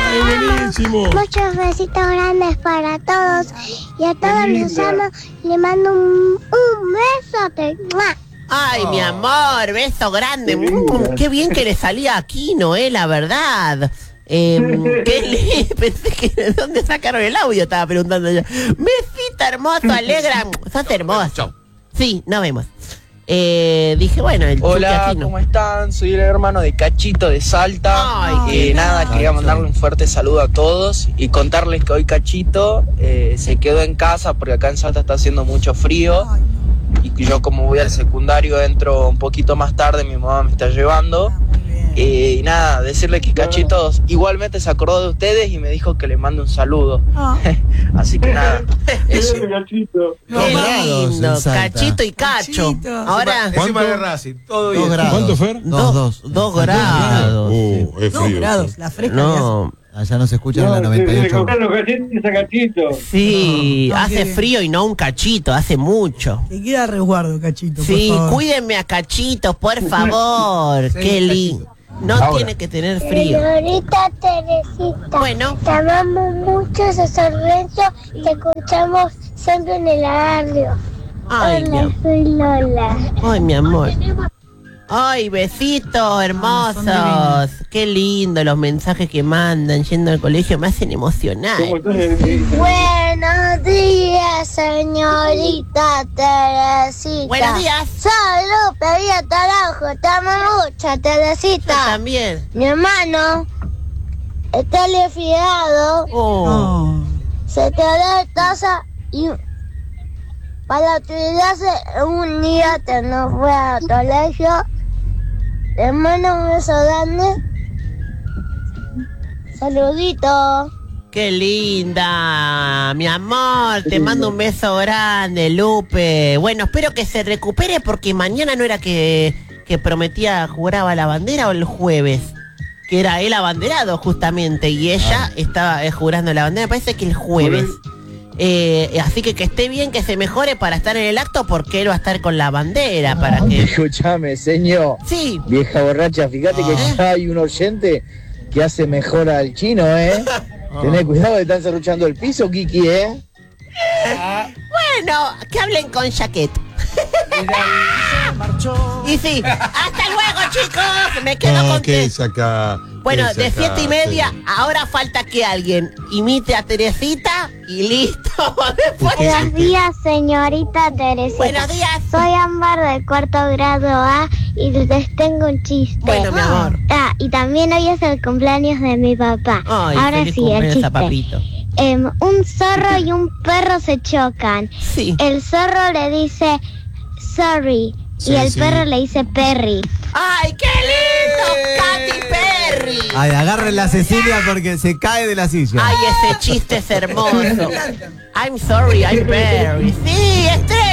Speaker 8: ¡Ay, buenísimo!
Speaker 14: Muchos besitos grandes para todos. Y a todos los amo. Le mando un, un besote. ¡Mua!
Speaker 9: Ay, mi amor, beso grande. Mm, qué bien que le salía aquí, Noé, la verdad. Eh, qué li- Pensé que de dónde sacaron el audio, estaba preguntando yo. Besito hermoso, alegra. Sos hermoso. Sí, nos vemos. Eh, dije, bueno, el
Speaker 16: Hola,
Speaker 9: chucky no.
Speaker 16: ¿cómo están? Soy el hermano de Cachito de Salta.
Speaker 9: Ay,
Speaker 16: Eh, nada, quería mandarle un fuerte saludo a todos y contarles que hoy Cachito eh, se quedó en casa porque acá en Salta está haciendo mucho frío. Y que yo, como voy al secundario, entro un poquito más tarde, mi mamá me está llevando. Eh, y nada, decirle que Cachito igualmente se acordó de ustedes y me dijo que le mande un saludo. Así que nada, eso.
Speaker 11: Cachito.
Speaker 9: Qué lindo,
Speaker 12: en Salta.
Speaker 9: Cachito y Cacho. Ahora,
Speaker 13: Encima de Racing, todo bien.
Speaker 12: Dos grados.
Speaker 8: ¿Cuánto, Fer?
Speaker 12: Dos, dos.
Speaker 9: dos grados.
Speaker 8: Uh, es
Speaker 10: Dos
Speaker 8: frío.
Speaker 10: grados, la fresca.
Speaker 9: No,
Speaker 12: Allá no se escucha en
Speaker 11: No,
Speaker 12: la
Speaker 11: se, se
Speaker 12: noventa y ocho.
Speaker 11: compran los cachetes a Cachito.
Speaker 9: sí,
Speaker 10: No, no,
Speaker 9: hace
Speaker 10: qué-
Speaker 9: frío y no un cachito, hace mucho.
Speaker 10: Que queda resguardo, Cachito,
Speaker 9: Sí,
Speaker 10: por favor.
Speaker 9: cuídenme a Cachito, por favor.
Speaker 13: Sí,
Speaker 9: Qué lindo. No
Speaker 8: Ahora.
Speaker 9: tiene que tener frío.
Speaker 14: Señorita Teresita.
Speaker 9: Bueno.
Speaker 14: Te amamos mucho, sos Lorenzo. Te escuchamos siempre en el radio.
Speaker 9: Ay, mi
Speaker 14: Hola,
Speaker 9: am-
Speaker 14: soy Lola.
Speaker 9: Ay, mi amor. Ay, besitos
Speaker 10: son
Speaker 9: hermosos.
Speaker 10: divinos.
Speaker 9: Qué lindo los mensajes que mandan yendo al colegio. Me hacen emocionar.
Speaker 11: ¿Cómo estás, Teresita?
Speaker 14: Buenos días, señorita Teresita.
Speaker 9: Buenos días.
Speaker 14: Salud, pedía trabajo. Te amo mucho,
Speaker 9: Yo
Speaker 14: Teresita.
Speaker 9: también.
Speaker 14: Mi hermano está liquidado.
Speaker 9: Oh.
Speaker 10: No.
Speaker 14: Se te da taza y para utilizarse un día que no fue al colegio. Le mando un beso grande. Saludito.
Speaker 9: Qué linda, mi amor, te mando un beso grande, Lupe. Bueno, espero que se recupere porque mañana no era que, que prometía juraba la bandera o el jueves, que era el abanderado justamente y ella estaba eh, jurando la bandera, me parece que el jueves. Eh, así que que esté bien, que se mejore para estar en el acto porque él va a estar con la bandera para que...
Speaker 17: Escúchame, señor.
Speaker 9: Sí.
Speaker 17: Vieja borracha, fíjate que ya hay un oyente que hace mejor al chino, ¿eh? Tené cuidado que están cerruchando el piso, Kiki, ¿eh?
Speaker 9: Bueno, que hablen con Jaquet. Y sí, hasta luego, chicos. Me quedo
Speaker 8: No,
Speaker 9: con
Speaker 8: que
Speaker 9: que-
Speaker 8: es acá.
Speaker 9: Bueno,
Speaker 8: es
Speaker 9: de
Speaker 8: acá,
Speaker 9: siete y media,
Speaker 8: sí.
Speaker 9: ahora falta que alguien imite a Teresita y listo. Después.
Speaker 14: Buenos días, señorita Teresita.
Speaker 9: Buenos días.
Speaker 14: Soy Ámbar del cuarto grado A y les tengo un chiste.
Speaker 9: Bueno, mi amor.
Speaker 14: Ah, y también hoy es el cumpleaños de mi papá.
Speaker 9: Ay,
Speaker 14: Ahora
Speaker 9: feliz
Speaker 14: sí, el
Speaker 9: cumpleaños
Speaker 14: chiste.
Speaker 9: a Papito.
Speaker 14: Em, un zorro y un perro se chocan.
Speaker 9: Sí.
Speaker 14: El zorro le dice sorry
Speaker 8: Sí,
Speaker 14: y el
Speaker 8: sí.
Speaker 14: perro le dice Perry.
Speaker 9: ¡Ay, qué lindo! ¡Katy Perry!
Speaker 12: Ay, agárrenla a Cecilia porque se cae de la silla.
Speaker 9: ¡Ay, ese chiste es hermoso! I'm sorry, I'm Perry. ¡Sí,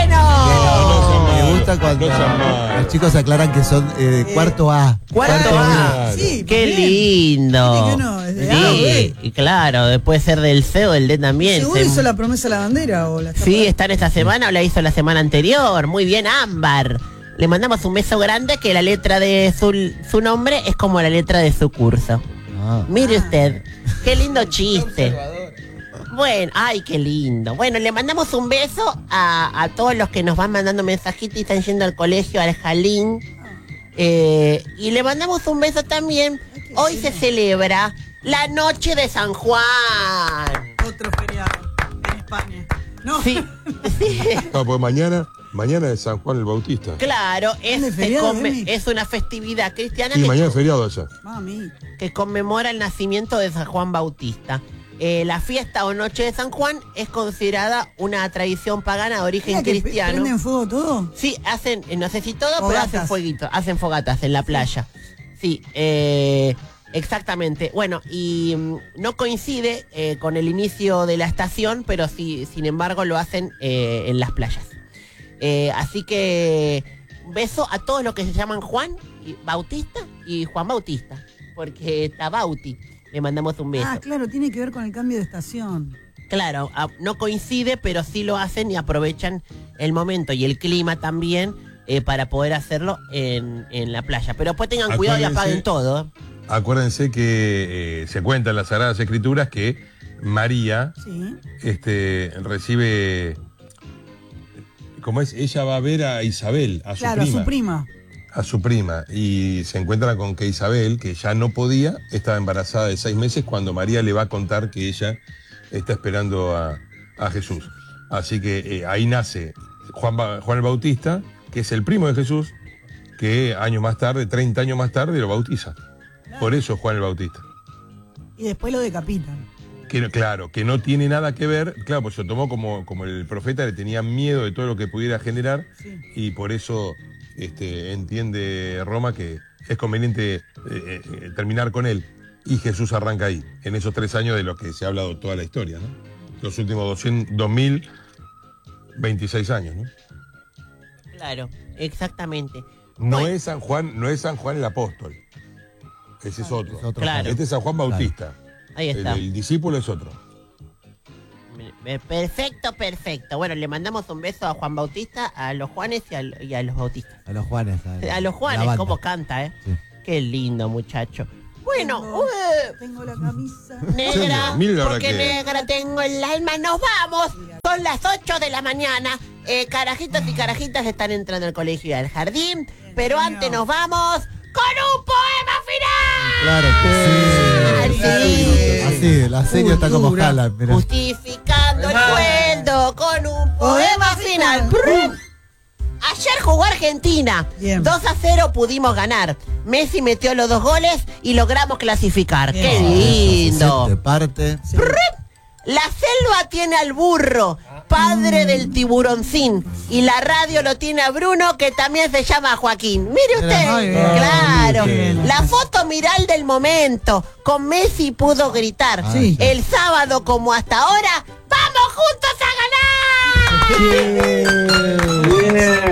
Speaker 9: estreno!
Speaker 12: Me gusta cuando los chicos aclaran que son eh, de cuarto A.
Speaker 9: Cuarto A.
Speaker 10: Sí,
Speaker 9: ¡Qué
Speaker 10: también.
Speaker 9: lindo!
Speaker 10: Viste que no, es de A o
Speaker 9: Sí,
Speaker 10: B.
Speaker 9: y claro, puede ser del C o del D también.
Speaker 10: ¿Seguro
Speaker 9: Se-
Speaker 10: hizo la promesa a la bandera o la está
Speaker 9: Sí, está en esta semana o la hizo la semana anterior. Muy bien, Ámbar. Le mandamos un beso grande que la letra de su, su nombre es como la letra de su curso.
Speaker 12: Ah.
Speaker 9: Mire usted, qué lindo chiste. Bueno, ay, qué lindo. Bueno, le mandamos un beso a, a todos los que nos van mandando mensajitos y están yendo al colegio, al Jalín. Eh, y le mandamos un beso también. Hoy se celebra la noche de San Juan.
Speaker 10: otro feriado en España. No.
Speaker 9: Sí, sí.
Speaker 8: No, pues mañana, mañana es San Juan el Bautista.
Speaker 9: Claro, es,
Speaker 10: ¿Es
Speaker 9: se
Speaker 10: feriado,
Speaker 9: come-
Speaker 10: Emi?
Speaker 9: es una festividad cristiana
Speaker 8: Y
Speaker 9: que,
Speaker 8: mañana es feriado allá.
Speaker 10: Mami.
Speaker 9: que conmemora el nacimiento de San Juan Bautista. Eh, la fiesta o noche de San Juan es considerada una tradición pagana de origen
Speaker 10: Mira que pe-
Speaker 9: cristiano.
Speaker 10: ¿Prenden fuego todo?
Speaker 9: Sí, hacen, eh, no sé si todo, pero
Speaker 10: Fogatas.
Speaker 9: hacen fueguito, hacen fogatas en la playa. Sí, eh, exactamente. Bueno, y mm, no coincide eh, con el inicio de la estación, pero sí, sin embargo, lo hacen eh, en las playas. Eh, así que beso a todos los que se llaman Juan y Bautista y Juan Bautista, porque está Bauti. Le mandamos un beso.
Speaker 10: Ah, claro, tiene que ver con el cambio de estación.
Speaker 9: Claro, a- no coincide, pero sí lo hacen y aprovechan el momento y el clima también eh, para poder hacerlo en, en la playa. Pero después tengan cuidado y
Speaker 8: Acuérdense-
Speaker 9: apaguen todo.
Speaker 8: acuérdense que eh, se cuenta en las Sagradas Escrituras que María
Speaker 10: Sí.
Speaker 8: este, recibe, ¿cómo es? Ella va a ver a Isabel, a su
Speaker 10: Claro,
Speaker 8: prima.
Speaker 10: a su prima.
Speaker 8: A su prima. Y se encuentra con que Isabel, que ya no podía, estaba embarazada de seis meses cuando María le va a contar que ella está esperando a, a Jesús. Así que eh, ahí nace Juan, Ba- Juan el Bautista, que es el primo de Jesús, que años más tarde, treinta años más tarde, lo bautiza. Por eso Juan el Bautista.
Speaker 10: Y después lo decapitan.
Speaker 8: Que, no- claro, que no tiene nada que ver, claro, pues se lo tomó como, como el profeta, le tenía miedo de todo lo que pudiera generar,
Speaker 10: Sí.
Speaker 8: y por eso este, entiende Roma que es conveniente eh, eh, terminar con él. Y Jesús arranca ahí, en esos tres años de los que se ha hablado toda la historia, ¿no? Los últimos doscientos, dos mil veintiséis años, ¿no?
Speaker 9: Claro, exactamente.
Speaker 8: No es San Juan, no es San Juan el apóstol. Ese es otro.
Speaker 12: otro
Speaker 9: Claro.
Speaker 8: Este es San Juan Bautista.
Speaker 9: Ahí
Speaker 8: El,
Speaker 9: está.
Speaker 8: el discípulo es otro.
Speaker 9: Eh, Perfecto, perfecto. Bueno, le mandamos un beso a Juan Bautista, a los Juanes y a, y a los Bautistas.
Speaker 12: A los Juanes.
Speaker 9: A los Juanes, cómo canta, ¿eh?
Speaker 12: Sí.
Speaker 9: Qué lindo, muchacho. Bueno,
Speaker 10: Tengo,
Speaker 9: uh,
Speaker 10: tengo la camisa.
Speaker 9: negra,
Speaker 8: Señor, mire la hora
Speaker 9: porque
Speaker 8: que-
Speaker 9: negra tengo el alma. Nos vamos. Son las ocho de la mañana. Eh, carajitos y carajitas están entrando al colegio y al jardín. Pero antes nos vamos con un poema final.
Speaker 12: Claro que sí.
Speaker 9: Sí.
Speaker 12: Así, la seña está como
Speaker 10: Cultura.
Speaker 12: Haaland, mirá.
Speaker 9: Justificando el sueldo con un poema final. Ayer jugó Argentina.
Speaker 10: Bien.
Speaker 9: dos a cero pudimos ganar. Messi metió los dos goles y logramos clasificar.
Speaker 10: Bien.
Speaker 9: ¡Qué
Speaker 12: De
Speaker 9: lindo!
Speaker 12: parte.
Speaker 10: Sí.
Speaker 9: La selva tiene al burro, padre del tiburoncín. Y la radio lo tiene a Bruno, que también se llama Joaquín. Mire usted,
Speaker 10: Ay, bien.
Speaker 9: claro.
Speaker 10: Bien.
Speaker 9: La foto viral del momento. Con Messi pudo gritar.
Speaker 10: Sí.
Speaker 9: El sábado, como hasta ahora, ¡vamos juntos a ganar!
Speaker 11: Bien.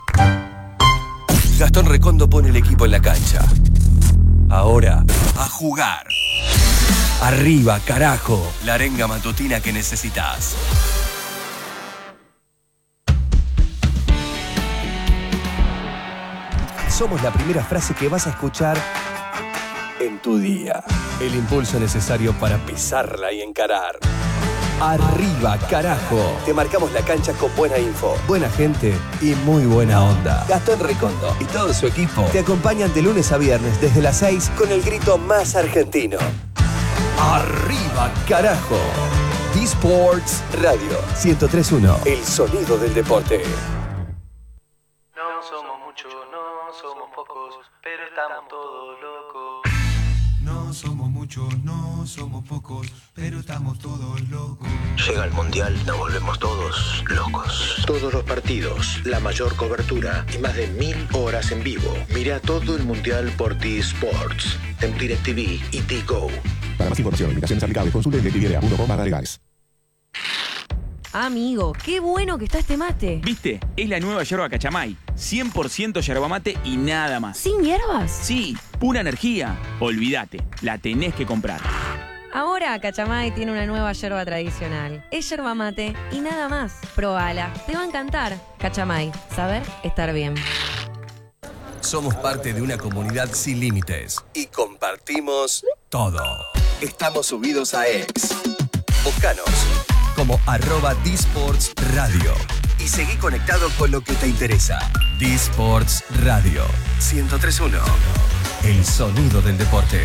Speaker 1: Gastón Recondo pone el equipo en la cancha. Ahora, a jugar. Arriba, carajo. La arenga matutina que necesitas. Somos la primera frase que vas a escuchar en tu día. El impulso necesario para pisarla y encarar. Arriba, carajo. Te marcamos la cancha con buena info, buena gente y muy buena onda. Gastón Recondo y todo su equipo te acompañan de lunes a viernes desde las seis con el grito más argentino. Arriba, carajo. D-Sports Radio ciento tres punto uno. El sonido del deporte.
Speaker 18: No somos muchos, no somos pocos, pero estamos todos locos.
Speaker 19: No somos muchos, no somos pocos, pero estamos todos locos.
Speaker 20: Llega el Mundial, nos volvemos todos locos. Todos los partidos, la mayor cobertura y más de mil horas en vivo. Mira todo el Mundial por T-Sports, en DirecTV y T-Go.
Speaker 21: Para más información, limitaciones aplicables, consulte en directv punto com barra legales.
Speaker 22: Amigo, qué bueno que está este mate.
Speaker 23: ¿Viste? Es la nueva yerba Cachamay. cien por ciento yerba mate y nada más.
Speaker 22: ¿Sin hierbas?
Speaker 23: Sí, pura energía. Olvídate, la tenés que comprar.
Speaker 22: Ahora Cachamay tiene una nueva yerba tradicional. Es yerba mate y nada más. Probala, te va a encantar. Cachamay, saber estar bien.
Speaker 1: Somos parte de una comunidad sin límites y compartimos todo. Estamos subidos a X. Búscanos como arroba D-Sports Radio y seguí conectado con lo que te interesa. D-Sports Radio ciento tres punto uno. El sonido del deporte.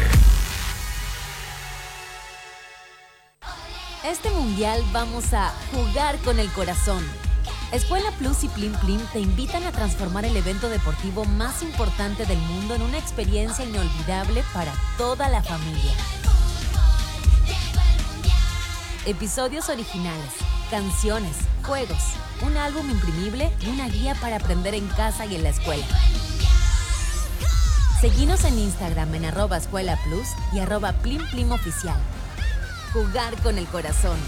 Speaker 24: Este mundial vamos a jugar con el corazón. Escuela Plus y Plim Plim te invitan a transformar el evento deportivo más importante del mundo en una experiencia inolvidable para toda la familia. Episodios originales, canciones, juegos, un álbum imprimible y una guía para aprender en casa y en la escuela. Seguinos en Instagram en arroba Escuela Plus y arroba Plim Plim Oficial. Jugar con el corazón.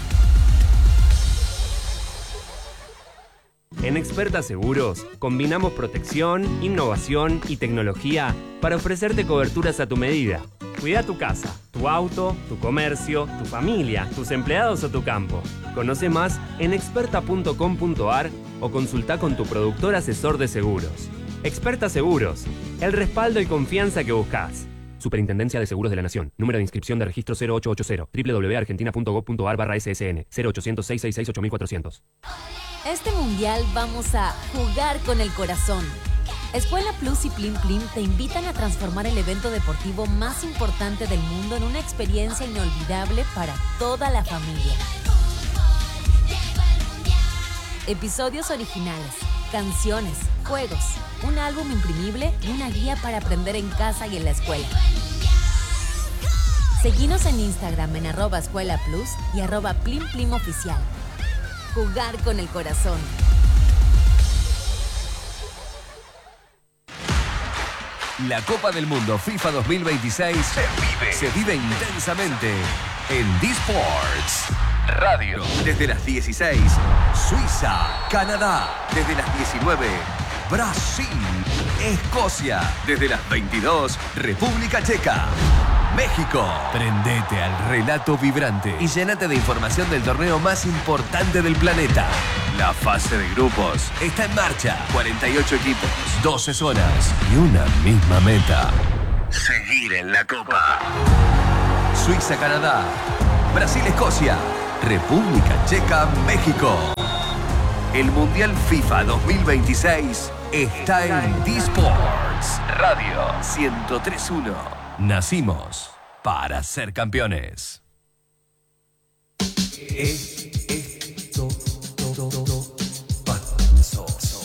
Speaker 25: En Experta Seguros, combinamos protección, innovación y tecnología para ofrecerte coberturas a tu medida. Cuida tu casa, tu auto, tu comercio, tu familia, tus empleados o tu campo. Conoce más en experta punto com punto ar o consulta con tu productor asesor de seguros. Experta Seguros, el respaldo y confianza que buscas. Superintendencia de Seguros de la Nación. Número de inscripción de registro cero ocho ocho cero. doble u doble u doble u punto argentina punto gov punto ar barra S S N. cero ochocientos, seiscientos sesenta y seis, ocho mil cuatrocientos.
Speaker 24: Este mundial vamos a jugar con el corazón. Escuela Plus y Plim Plim te invitan a transformar el evento deportivo más importante del mundo en una experiencia inolvidable para toda la familia. Episodios originales, canciones, juegos, un álbum imprimible y una guía para aprender en casa y en la escuela. Seguinos en Instagram en arroba Escuela Plus y arroba Plim Plim Oficial. Jugar con el corazón.
Speaker 1: La Copa del Mundo FIFA dos mil veintiséis se vive, se vive intensamente en D-Sports Radio. Desde las dieciséis, Suiza, Canadá. Desde las diecinueve, Brasil, Escocia. Desde las veintidós, República Checa, México. Prendete al relato vibrante y llénate de información del torneo más importante del planeta. La fase de grupos está en marcha. cuarenta y ocho equipos, doce zonas y una misma meta: seguir en la Copa. Suiza, Canadá. Brasil, Escocia. República Checa, México. El Mundial FIFA dos mil veintiséis está en D-Sports Radio ciento tres punto uno. Nacimos para ser campeones. Esto pasó.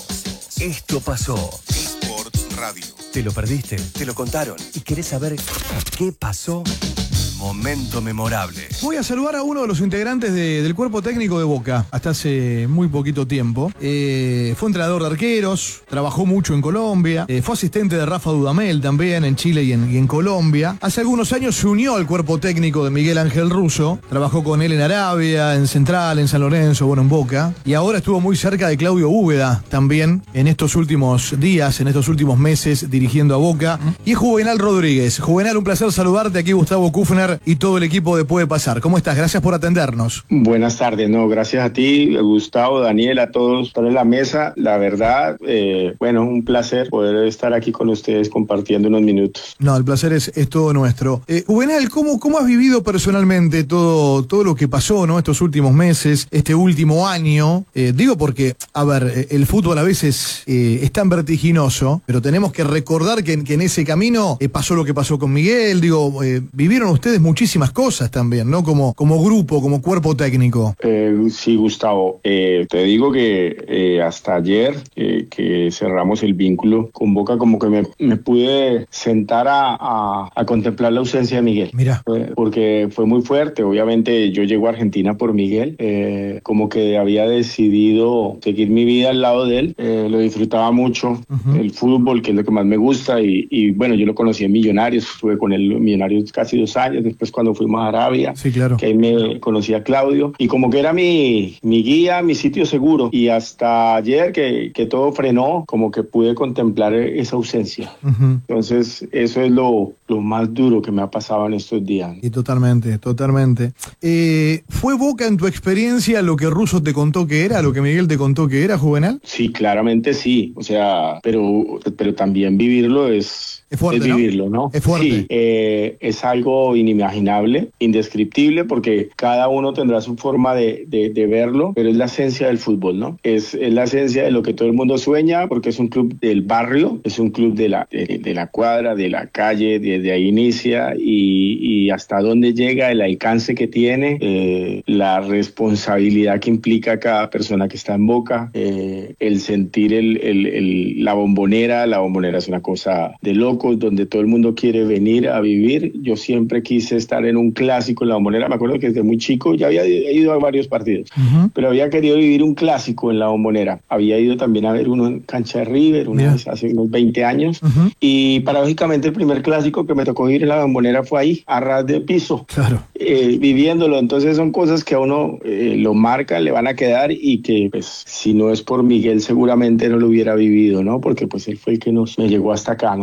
Speaker 1: Esto pasó.
Speaker 2: D-Sports Radio.
Speaker 1: ¿Te lo perdiste? ¿Te lo contaron? ¿Y querés saber qué pasó? Momento memorable.
Speaker 3: Voy a saludar a uno de los integrantes de, del cuerpo técnico de Boca hasta hace muy poquito tiempo. Eh, fue entrenador de arqueros, trabajó mucho en Colombia, eh, fue asistente de Rafa Dudamel también en Chile y en, y en Colombia. Hace algunos años se unió al cuerpo técnico de Miguel Ángel Russo, trabajó con él en Arabia, en Central, en San Lorenzo, bueno, en Boca. Y ahora estuvo muy cerca de Claudio Úbeda también en estos últimos días, en estos últimos meses dirigiendo a Boca. Y es Juvenal Rodríguez. Juvenal, un placer saludarte. Aquí Gustavo Kufner y todo el equipo de Puede Pasar. ¿Cómo estás? Gracias por atendernos.
Speaker 5: Buenas tardes, no, gracias a ti, Gustavo, Daniel, a todos por la mesa. La verdad, eh, bueno, un placer poder estar aquí con ustedes compartiendo unos minutos.
Speaker 3: No, el placer es, es todo nuestro. Eh, Juvenal, ¿cómo, ¿cómo has vivido personalmente todo, todo lo que pasó, ¿no? Estos últimos meses, este último año? Eh, digo porque, a ver, el fútbol a veces eh, es tan vertiginoso, pero tenemos que recordar que, que en ese camino eh, pasó lo que pasó con Miguel. Digo, eh, vivieron ustedes muchísimas cosas también, ¿no? Como, como grupo, como cuerpo técnico.
Speaker 5: Eh, sí, Gustavo. Eh, te digo que eh, hasta ayer eh, que cerramos el vínculo con Boca, como que me, me pude sentar a, a, a contemplar la ausencia de Miguel.
Speaker 3: Mira.
Speaker 5: Eh, porque fue muy fuerte. Obviamente yo llego a Argentina por Miguel. Eh, como que había decidido seguir mi vida al lado de él. Eh, lo disfrutaba mucho. Uh-huh. El fútbol, que es lo que más me gusta. Y, y bueno, yo lo conocí en Millonarios. Estuve con él en Millonarios casi dos años. Después cuando fuimos a Arabia,
Speaker 3: sí, claro,
Speaker 5: que ahí me conocí a Claudio y como que era mi, mi guía, mi sitio seguro, y hasta ayer que, que todo frenó, como que pude contemplar esa ausencia. Uh-huh. Entonces eso es lo, lo más duro que me ha pasado en estos días.
Speaker 3: Y totalmente, totalmente. Eh, ¿Fue Boca en tu experiencia lo que Russo te contó que era, lo que Miguel te contó que era, Juvenal?
Speaker 5: Sí, claramente sí, o sea, pero, pero también vivirlo es...
Speaker 3: Es fuerte,
Speaker 5: es vivirlo, ¿no?
Speaker 3: ¿no? Es fuerte.
Speaker 5: Sí, eh, es algo inimaginable, indescriptible, porque cada uno tendrá su forma de, de, de verlo, pero es la esencia del fútbol, ¿no? Es, es la esencia de lo que todo el mundo sueña, porque es un club del barrio, es un club de la, de, de la cuadra, de la calle, desde ahí inicia y, y hasta dónde llega, el alcance que tiene, eh, la responsabilidad que implica cada persona que está en Boca, eh, el sentir el, el, el, la bombonera, la bombonera es una cosa de loco, donde todo el mundo quiere venir a vivir. Yo siempre quise estar en un clásico en la Bombonera. Me acuerdo que desde muy chico ya había ido a varios partidos, uh-huh, pero había querido vivir un clásico en la Bombonera. Había ido también a ver uno en cancha de River una yeah. vez hace unos veinte años, uh-huh, y paradójicamente el primer clásico que me tocó ir en la Bombonera fue ahí, a ras de piso,
Speaker 3: claro,
Speaker 5: eh, viviéndolo. Entonces son cosas que a uno eh, lo marcan, le van a quedar, y que pues si no es por Miguel seguramente no lo hubiera vivido, ¿no? Porque pues él fue el que nos me llegó hasta acá, ¿no? Obviamente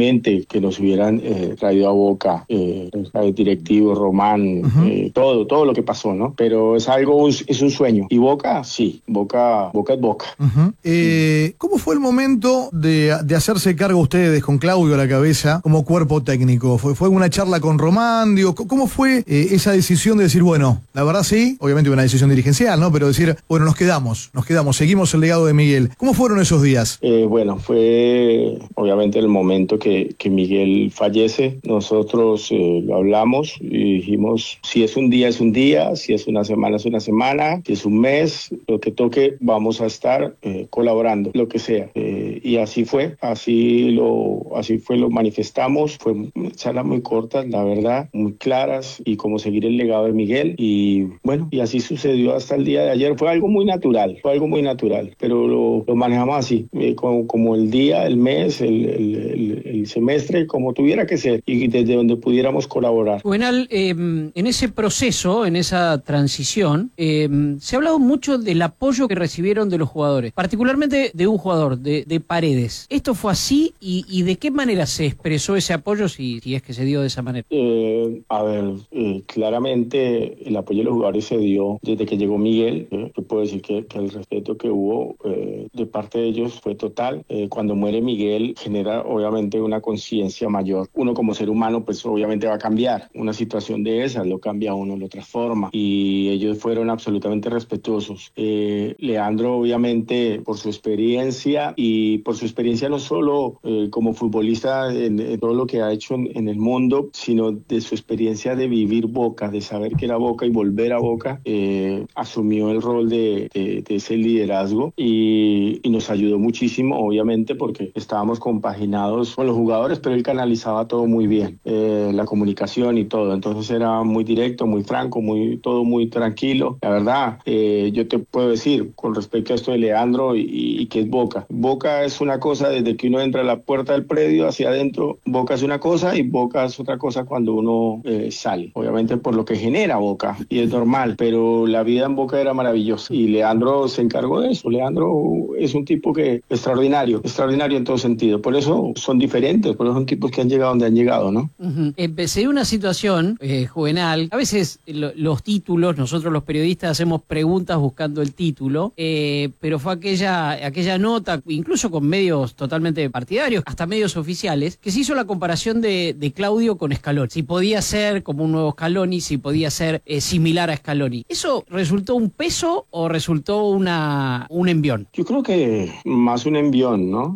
Speaker 5: obviamente que nos hubieran eh, traído a Boca, eh, el directivo, Román, uh-huh. eh, todo, todo lo que pasó, ¿no? Pero es algo, es un sueño. Y Boca, sí, Boca, Boca es Boca.
Speaker 3: Uh-huh. Eh, ¿Cómo fue el momento de, de hacerse cargo ustedes con Claudio a la cabeza como cuerpo técnico? ¿Fue, fue una charla con Román? Digo, ¿cómo fue eh, esa decisión de decir, bueno, la verdad sí, obviamente una decisión dirigencial, ¿no? Pero decir, bueno, nos quedamos, nos quedamos, seguimos el legado de Miguel. ¿Cómo fueron esos días?
Speaker 5: Eh, bueno, fue obviamente el momento que, que Miguel fallece. Nosotros eh, lo hablamos y dijimos, si es un día, es un día, si es una semana, es una semana, si es un mes, lo que toque, vamos a estar eh, colaborando, lo que sea. Eh, y así fue, así lo, así fue, lo manifestamos. Fue charlas muy cortas, la verdad, muy claras, y cómo seguir el legado de Miguel. Y bueno, y así sucedió hasta el día de ayer. Fue algo muy natural, fue algo muy natural, pero lo, lo manejamos así, eh, como, como el día, el mes, el, el, el, el semestre, como tuviera que ser, y desde donde pudiéramos colaborar.
Speaker 2: Juvenal, eh, en ese proceso, en esa transición, eh, se ha hablado mucho del apoyo que recibieron de los jugadores, particularmente de un jugador, de, de Paredes. ¿Esto fue así y, y de qué manera se expresó ese apoyo, si, si es que se dio de esa manera?
Speaker 5: Eh, a ver, eh, claramente el apoyo de los jugadores se dio desde que llegó Miguel. Eh, yo puedo decir que, que el respeto que hubo eh, de parte de ellos fue total. Eh, cuando muere Miguel genera obviamente una conciencia mayor. Uno como ser humano pues obviamente va a cambiar. Una situación de esas lo cambia a uno, lo transforma, y ellos fueron absolutamente respetuosos. Eh, Leandro obviamente por su experiencia, y por su experiencia no solo eh, como futbolista en, en todo lo que ha hecho en, en el mundo, sino de su experiencia de vivir Boca, de saber que era Boca y volver a Boca, eh, asumió el rol de, de, de ese liderazgo y, y nos ayudó muchísimo, obviamente, porque estábamos compaginados con los jugadores, pero él canalizaba todo muy bien, eh, la comunicación y todo. Entonces era muy directo, muy franco, muy todo muy tranquilo. La verdad, eh, yo te puedo decir con respecto a esto de Leandro y, y, y que es Boca. Boca es una cosa desde que uno entra a la puerta del predio hacia adentro. Boca es una cosa y Boca es otra cosa cuando uno eh, sale. Obviamente por lo que genera Boca, y es normal, pero la vida en Boca era maravillosa y Leandro se encargó de eso. Leandro es un tipo que extraordinario, extraordinario en todo sentido. Por eso son diferentes, por eso son tipos que han llegado donde han llegado, ¿no?
Speaker 2: Uh-huh. Empecé una situación, eh, Juvenal, a veces lo, los títulos, nosotros los periodistas hacemos preguntas buscando el título, eh, pero fue aquella, aquella nota, incluso con medios totalmente partidarios, hasta medios oficiales, que se hizo la comparación de, de Claudio con Scaloni. Si podía ser como un nuevo Scaloni, si podía ser eh, similar a Scaloni. ¿Eso resultó un peso o resultó una un envión?
Speaker 5: Yo creo que más un envión, ¿no?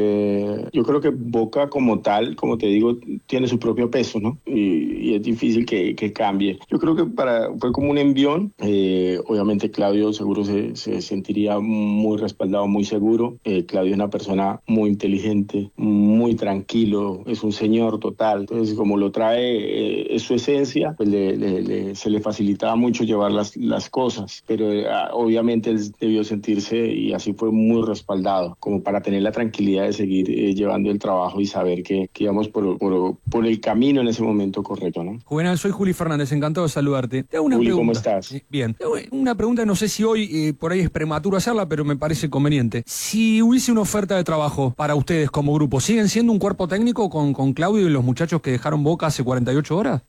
Speaker 5: Eh, yo creo que Boca como tal, como te digo, tiene su propio peso, ¿no? Y, y es difícil que, que cambie. Yo creo que para fue como un envión. Eh, obviamente Claudio seguro se, se sentiría muy respaldado, muy seguro. Eh, Claudio es una persona muy inteligente, muy tranquilo, es un señor total. Entonces, como lo trae, eh, es su esencia, pues le, le, le, se le facilitaba mucho llevar las, las cosas. Pero eh, obviamente él debió sentirse, y así fue, muy respaldado, como para tener la tranquilidad de seguir eh, llevando el trabajo y saber que, que íbamos por, por, por el camino en ese momento correcto, ¿no?
Speaker 4: Juvenal, soy Juli Fernández, encantado de saludarte. Te hago una
Speaker 5: Juli,
Speaker 4: pregunta.
Speaker 5: ¿cómo estás?
Speaker 4: Eh, bien. Te hago una pregunta, no sé si hoy eh, por ahí es prematuro hacerla, pero me parece conveniente. Si hubiese una oferta de trabajo para ustedes como grupo, ¿siguen siendo un cuerpo técnico con, con Claudio y los muchachos que dejaron Boca hace cuarenta y ocho horas?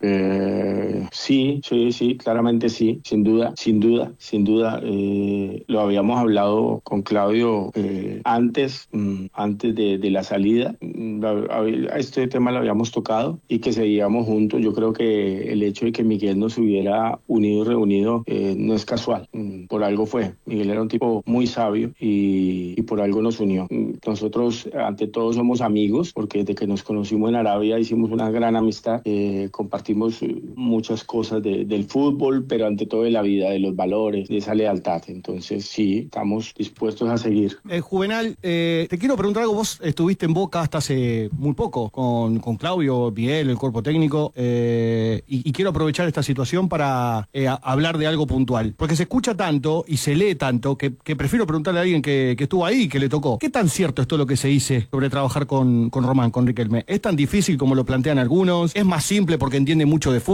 Speaker 5: Eh, sí, sí, sí, claramente sí, sin duda, sin duda, sin duda. Eh, lo habíamos hablado con Claudio eh, antes, mm, antes de, de la salida. Mm, a, a este tema lo habíamos tocado y que seguíamos juntos. Yo creo que el hecho de que Miguel nos hubiera unido y reunido eh, no es casual. Mm, por algo fue. Miguel era un tipo muy sabio y, y por algo nos unió. Mm, nosotros, ante todo, somos amigos, porque desde que nos conocimos en Arabia hicimos una gran amistad. Eh, compartimos muchas cosas de, del fútbol, pero ante todo de la vida, de los valores, de esa lealtad. Entonces, sí, estamos dispuestos a seguir.
Speaker 6: Eh, Juvenal, eh, te quiero preguntar algo. Vos estuviste en Boca hasta hace muy poco con, con Claudio, Miguel, el cuerpo técnico, eh, y, y quiero aprovechar esta situación para eh, a, hablar de algo puntual, porque se escucha tanto y se lee tanto que, que prefiero preguntarle a alguien que, que estuvo ahí, que le tocó. ¿Qué tan cierto es todo lo que se dice sobre trabajar con, con Román, con Riquelme? ¿Es tan difícil como lo plantean algunos? ¿Es más simple porque entiende mucho de fútbol?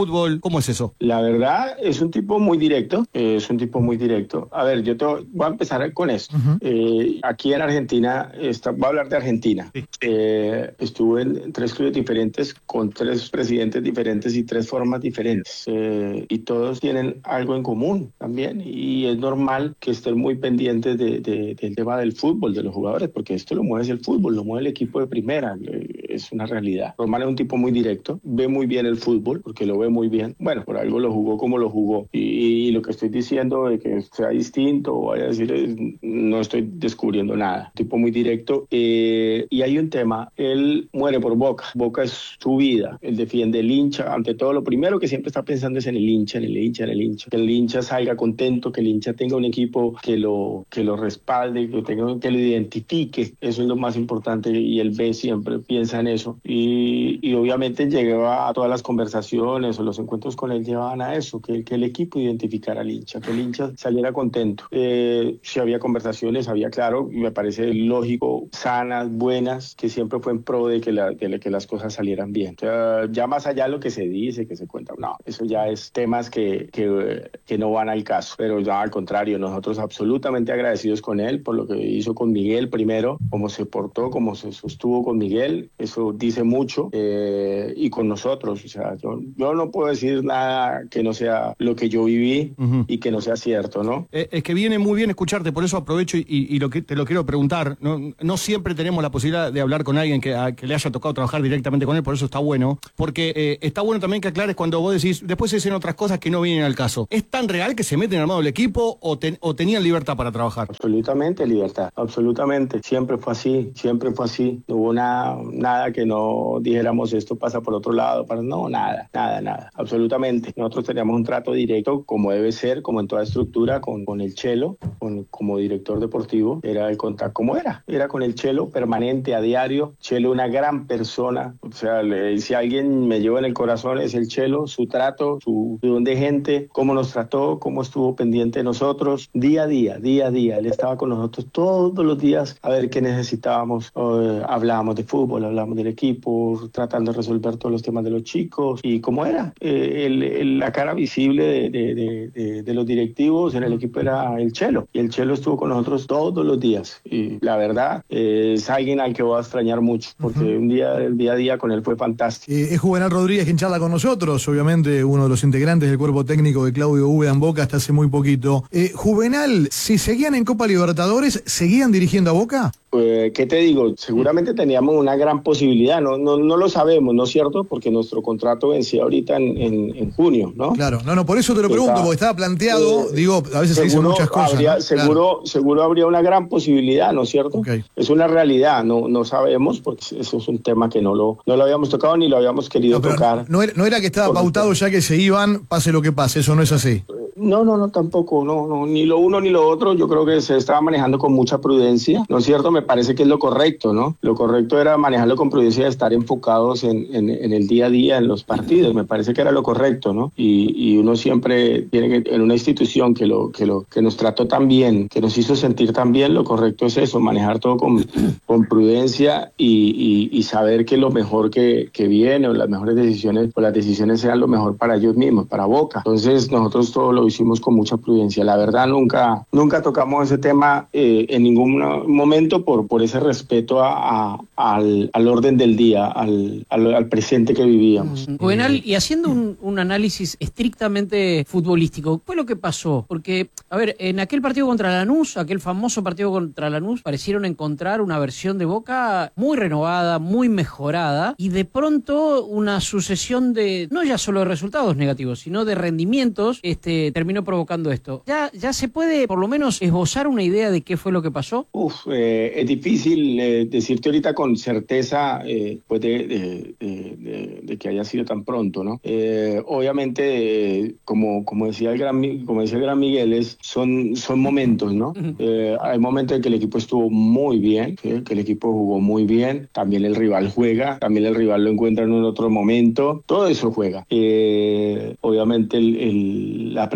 Speaker 6: ¿Cómo es eso?
Speaker 5: La verdad, es un tipo muy directo, eh, es un tipo muy directo. A ver, yo te voy a empezar con esto. Uh-huh. eh, aquí en Argentina, está, voy a hablar de Argentina. Sí. Eh, estuve en tres clubes diferentes, con tres presidentes diferentes y tres formas diferentes. Eh, y todos tienen algo en común también. Y es normal que estén muy pendientes de, de, del tema del fútbol, de los jugadores, porque esto lo mueve el fútbol, lo mueve el equipo de primera. Es una realidad. Román es un tipo muy directo, ve muy bien el fútbol, porque lo ve muy bien. Bueno, por algo lo jugó como lo jugó. Y, y lo que estoy diciendo de que sea distinto o vaya a decir, es, no estoy descubriendo nada. Un tipo muy directo. Eh, y hay un tema, él muere por Boca. Boca es su vida. Él defiende el hincha. Ante todo, lo primero que siempre está pensando es en el hincha, en el hincha, en el hincha. Que el hincha salga contento, que el hincha tenga un equipo que lo, que lo respalde, que, tenga, que lo identifique. Eso es lo más importante y él ve siempre, piensa en eso. Y, y obviamente llegaba a todas las conversaciones o los encuentros con él llevaban a eso, que, que el equipo identificara al hincha, que el hincha saliera contento. Eh, si había conversaciones, había claro, y me parece lógico, sanas, buenas, que siempre fue en pro de que, la, de que las cosas salieran bien. O sea, ya más allá de lo que se dice, que se cuenta, no, eso ya es temas que, que, que no van al caso, pero ya al contrario, nosotros absolutamente agradecidos con él por lo que hizo con Miguel primero, cómo se portó, cómo se sostuvo con Miguel, eso dice mucho, eh, y con nosotros, o sea, yo, yo no puedo decir nada que no sea lo que yo viví uh-huh. y que no sea cierto, ¿no?
Speaker 6: Eh, es que viene muy bien escucharte, por eso aprovecho y, y, y lo que te lo quiero preguntar, no, no siempre tenemos la posibilidad de hablar con alguien que, a, que le haya tocado trabajar directamente con él, por eso está bueno, porque eh, está bueno también que aclares cuando vos decís, después se dicen otras cosas que no vienen al caso. ¿Es tan real que se meten armado el equipo o, ten, o tenían libertad para trabajar?
Speaker 5: Absolutamente libertad, absolutamente, siempre fue así, siempre fue así, no hubo nada, nada que no dijéramos esto pasa por otro lado, para no, nada, nada, nada, absolutamente. Nosotros teníamos un trato directo, como debe ser, como en toda estructura, con, con el Chelo, con, como director deportivo, era el contacto, como era, era con el Chelo, permanente, a diario. Chelo, una gran persona, o sea, le, si alguien me lleva en el corazón es el Chelo, su trato, su don de gente, cómo nos trató, cómo estuvo pendiente de nosotros, día a día, día a día, él estaba con nosotros todos los días a ver qué necesitábamos, uh, hablábamos de fútbol, hablábamos del equipo, tratando de resolver todos los temas de los chicos, y cómo era, eh, el, el, la cara visible de, de, de, de, de los directivos en el equipo era el Chelo, y el Chelo estuvo con nosotros todos los días, y la verdad, eh, es alguien al que voy a extrañar mucho, porque uh-huh. un día, el día a día con él fue fantástico.
Speaker 3: Eh, es Juvenal Rodríguez quien charla con nosotros, obviamente uno de los integrantes del cuerpo técnico de Claudio Úbeda en Boca hasta hace muy poquito. Eh, Juvenal, si seguían en Copa Libertadores, ¿seguían dirigiendo a Boca?
Speaker 5: Pues, ¿qué te digo? Seguramente teníamos una gran posibilidad, no, no, no lo sabemos, ¿no es cierto? Porque nuestro contrato vencía ahorita en, en, en junio, ¿no?
Speaker 3: Claro, no, no, por eso te lo pregunto,
Speaker 5: Está,
Speaker 3: porque estaba planteado, eh, digo, a veces se dicen muchas cosas.
Speaker 5: Habría,
Speaker 3: ¿no?
Speaker 5: seguro,
Speaker 3: claro.
Speaker 5: seguro habría una gran posibilidad, ¿no es cierto?
Speaker 3: Okay.
Speaker 5: Es una realidad, no, no sabemos, porque eso es un tema que no lo, no lo habíamos tocado ni lo habíamos querido
Speaker 3: no,
Speaker 5: tocar.
Speaker 3: No era, no era que estaba pautado ya que se iban, pase lo que pase, eso no es así.
Speaker 5: No, no, no, tampoco, no, no, ni lo uno ni lo otro, yo creo que se estaba manejando con mucha prudencia, ¿no es cierto? Me parece que es lo correcto, ¿no? Lo correcto era manejarlo con prudencia, estar enfocados en, en, en el día a día, en los partidos, me parece que era lo correcto, ¿no? Y, y uno siempre tiene que, en una institución que lo, que lo, que nos trató tan bien, que nos hizo sentir tan bien, lo correcto es eso, manejar todo con, con prudencia y, y, y saber que lo mejor que, que viene, o las mejores decisiones, o las decisiones sean lo mejor para ellos mismos, para Boca. Entonces nosotros todo lo hicimos con mucha prudencia. La verdad nunca nunca tocamos ese tema eh, en ningún momento por, por ese respeto a, a, al, al orden del día, al, al, al presente que vivíamos.
Speaker 2: Juvenal, y haciendo un, un análisis estrictamente futbolístico, ¿qué fue lo que pasó? Porque, a ver, en aquel partido contra Lanús, aquel famoso partido contra Lanús, parecieron encontrar una versión de Boca muy renovada, muy mejorada, y de pronto una sucesión de, no ya solo de resultados negativos, sino de rendimientos, este terminó provocando esto. ¿Ya, ya se puede por lo menos esbozar una idea de qué fue lo que pasó?
Speaker 5: Uf, eh, es difícil eh, decirte ahorita con certeza eh, pues de, de, de, de, de que haya sido tan pronto, ¿no? Eh, obviamente, eh, como, como, decía el gran, como decía el gran Miguel, es, son, son momentos, ¿no? Eh, hay momentos en que el equipo estuvo muy bien, ¿sí? Que el equipo jugó muy bien, también el rival juega, también el rival lo encuentra en un otro momento, todo eso juega. Eh, obviamente el, el, la presión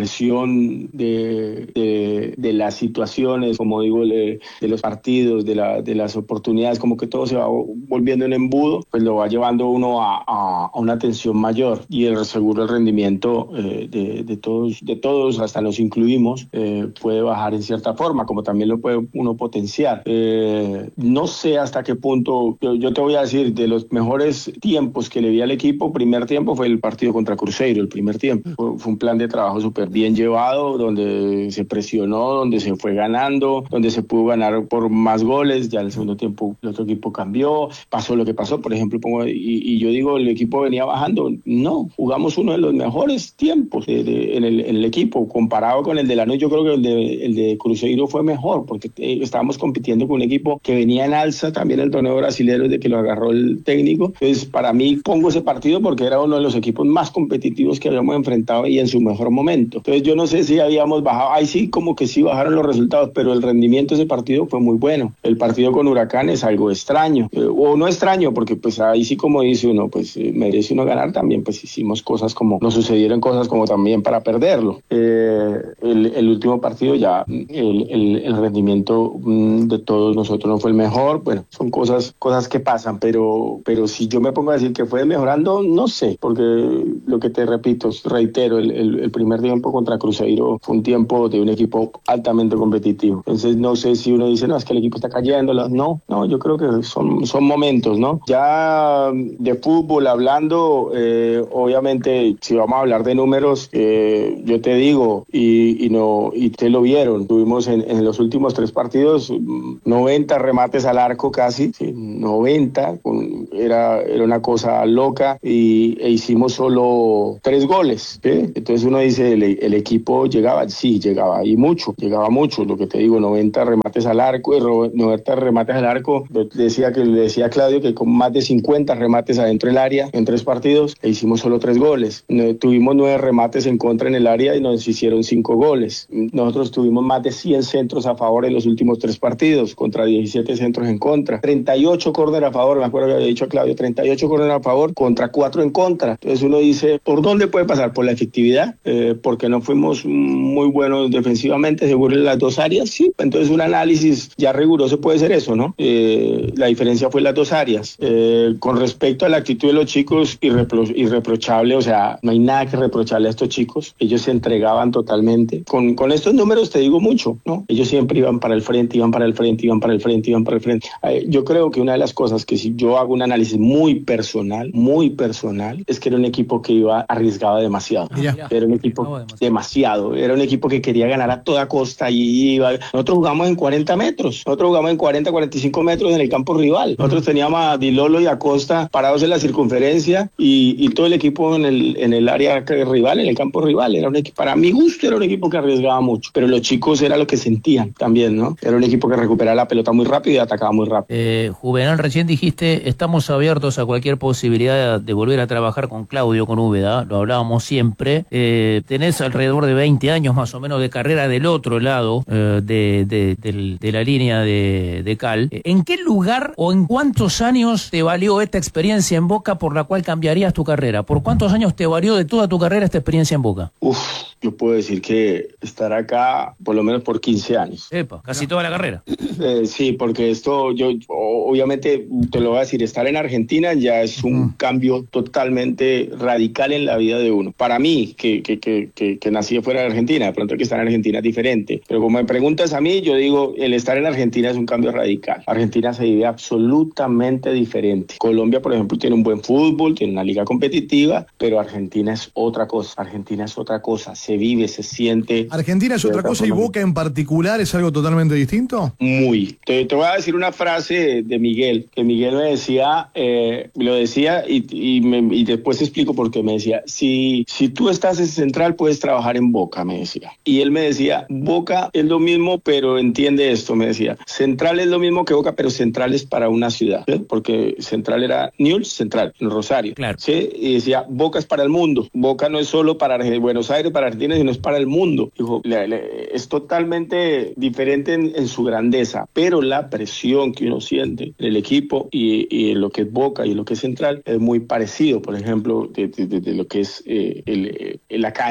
Speaker 5: presión de, de, de las situaciones, como digo, de, de los partidos, de, la, de las oportunidades, como que todo se va volviendo un embudo, pues lo va llevando uno a, a, a una tensión mayor, y el seguro el rendimiento eh, de, de todos, de todos, hasta nos incluimos, eh, puede bajar en cierta forma, como también lo puede uno potenciar. Eh, no sé hasta qué punto, yo, yo te voy a decir, de los mejores tiempos que le vi al equipo, primer tiempo fue el partido contra Cruzeiro, el primer tiempo. Fue, fue un plan de trabajo súper bien llevado, donde se presionó, donde se fue ganando, donde se pudo ganar por más goles. Ya en el segundo tiempo el otro equipo cambió, pasó lo que pasó, por ejemplo, pongo, y, y yo digo, el equipo venía bajando. No, jugamos uno de los mejores tiempos de, de, en, el, en el equipo, comparado con el de Lanús. Yo creo que el de, el de Cruzeiro fue mejor, porque eh, estábamos compitiendo con un equipo que venía en alza, también el torneo brasileño desde que lo agarró el técnico. Entonces, para mí, pongo ese partido porque era uno de los equipos más competitivos que habíamos enfrentado y en su mejor momento. Entonces, yo no sé si habíamos bajado, ahí sí, como que sí bajaron los resultados, pero el rendimiento de ese partido fue muy bueno. El partido con Huracán es algo extraño, eh, o no extraño, porque pues ahí sí, como dice uno, pues eh, merece uno ganar. También pues hicimos cosas como, nos sucedieron cosas como también para perderlo. Eh, el, el último partido ya, el, el, el rendimiento mm, de todos nosotros no fue el mejor. Bueno, son cosas, cosas que pasan, pero, pero si yo me pongo a decir que fue mejorando, no sé, porque lo que te repito, reitero, el, el, el primer tiempo contra Cruzeiro fue un tiempo de un equipo altamente competitivo. Entonces no sé si uno dice, no, es que el equipo está cayendo. No, no, yo creo que son, son momentos, ¿no? Ya de fútbol hablando, eh, obviamente, si vamos a hablar de números, eh, yo te digo, y, y no, y te lo vieron, tuvimos en, en los últimos tres partidos noventa remates al arco casi, sí, noventa, con, era, era una cosa loca, y e hicimos solo tres goles, ¿sí? Entonces uno dice, el, el equipo llegaba, sí, llegaba, y mucho, llegaba mucho, lo que te digo, noventa remates al arco, y noventa remates al arco, decía que le decía a Claudio que con más de cincuenta remates adentro del área, en tres partidos, e hicimos solo tres goles. No, tuvimos nueve remates en contra en el área y nos hicieron cinco goles. Nosotros tuvimos más de cien centros a favor en los últimos tres partidos, contra diecisiete centros en contra. treinta y ocho córner a favor, me acuerdo que había dicho a Claudio, treinta y ocho córner a favor contra cuatro en contra. Entonces uno dice, ¿por dónde puede pasar? Por la efectividad, eh, porque no fuimos muy buenos defensivamente, seguro en las dos áreas, sí. Entonces un análisis ya riguroso puede ser eso, ¿no? Eh, la diferencia fue en las dos áreas. Eh, con respecto a la actitud de los chicos, irrepro- irreprochable, o sea, no hay nada que reprocharle a estos chicos. Ellos se entregaban totalmente. Con, con estos números te digo mucho, ¿no? Ellos siempre iban para el frente, iban para el frente, iban para el frente, iban para el frente. Eh, yo creo que una de las cosas que si yo hago un análisis muy personal, muy personal, es que era un equipo que iba, arriesgaba demasiado. Mira. Era un equipo demasiado. demasiado. Era un equipo que quería ganar a toda costa y iba. Nosotros jugamos en cuarenta metros. Nosotros jugamos en cuarenta, cuarenta y cinco metros en el campo rival. Nosotros teníamos a Di Lolo y a Costa parados en la circunferencia y, y todo el equipo en el, en el área rival, en el campo rival. Era un equipo, para mi gusto, era un equipo que arriesgaba mucho, pero los chicos era lo que sentían también, ¿no? Era un equipo que recuperaba la pelota muy rápido y atacaba muy rápido.
Speaker 7: Eh, Juvenal, recién dijiste, estamos abiertos a cualquier posibilidad de volver a trabajar con Claudio, con Úbeda, lo hablábamos siempre. Eh, tenés alrededor de veinte años más o menos de carrera del otro lado eh, de, de, de, de la línea de, de Cal. ¿En qué lugar o en cuántos años te valió esta experiencia en Boca por la cual cambiarías tu carrera? ¿Por cuántos años te valió de toda tu carrera esta experiencia en Boca?
Speaker 5: Uf, yo puedo decir que estar acá por lo menos por quince años.
Speaker 7: Epa, casi toda la carrera.
Speaker 5: Eh, sí, porque esto, yo obviamente te lo voy a decir, estar en Argentina ya es un uh-huh. cambio totalmente radical en la vida de uno. Para mí, que, que, que, que, que nací fuera de Argentina, de pronto el que está en Argentina es diferente. Pero como me preguntas a mí, yo digo, el estar en Argentina es un cambio radical. Argentina se vive absolutamente diferente. Colombia, por ejemplo, tiene un buen fútbol, tiene una liga competitiva, pero Argentina es otra cosa. Argentina es otra cosa. Se vive, se siente.
Speaker 3: ¿Argentina es otra cosa y Boca en particular es algo totalmente distinto?
Speaker 5: Muy. Te, te voy a decir una frase de Miguel, que Miguel me decía, eh, lo decía y, y, me, y después te explico por qué. Me decía, si, si tú estás en Central, puedes trabajar en Boca, me decía. Y él me decía, Boca es lo mismo, pero entiende esto, me decía. Central es lo mismo que Boca, pero Central es para una ciudad, ¿sí? Porque Central era Newell's Central, en Rosario. Claro. ¿Sí? Y decía, Boca es para el mundo. Boca no es solo para Buenos Aires, para Argentina, sino es para el mundo. Dijo, le, le, es totalmente diferente en, en su grandeza, pero la presión que uno siente en el equipo y, y en lo que es Boca y lo que es Central es muy parecido, por ejemplo, de, de, de, de lo que es eh, el, el, la cancha. La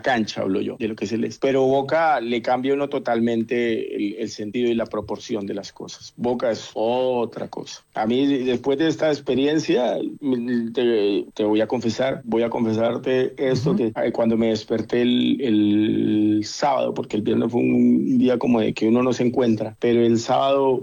Speaker 5: cancha, hablo yo, de lo que es el... Pero Boca le cambia uno totalmente el, el sentido y la proporción de las cosas. Boca es otra cosa. A mí, después de esta experiencia, te, te voy a confesar, voy a confesarte esto, uh-huh. que cuando me desperté el, el sábado, porque el viernes fue un día como de que uno no se encuentra, pero el sábado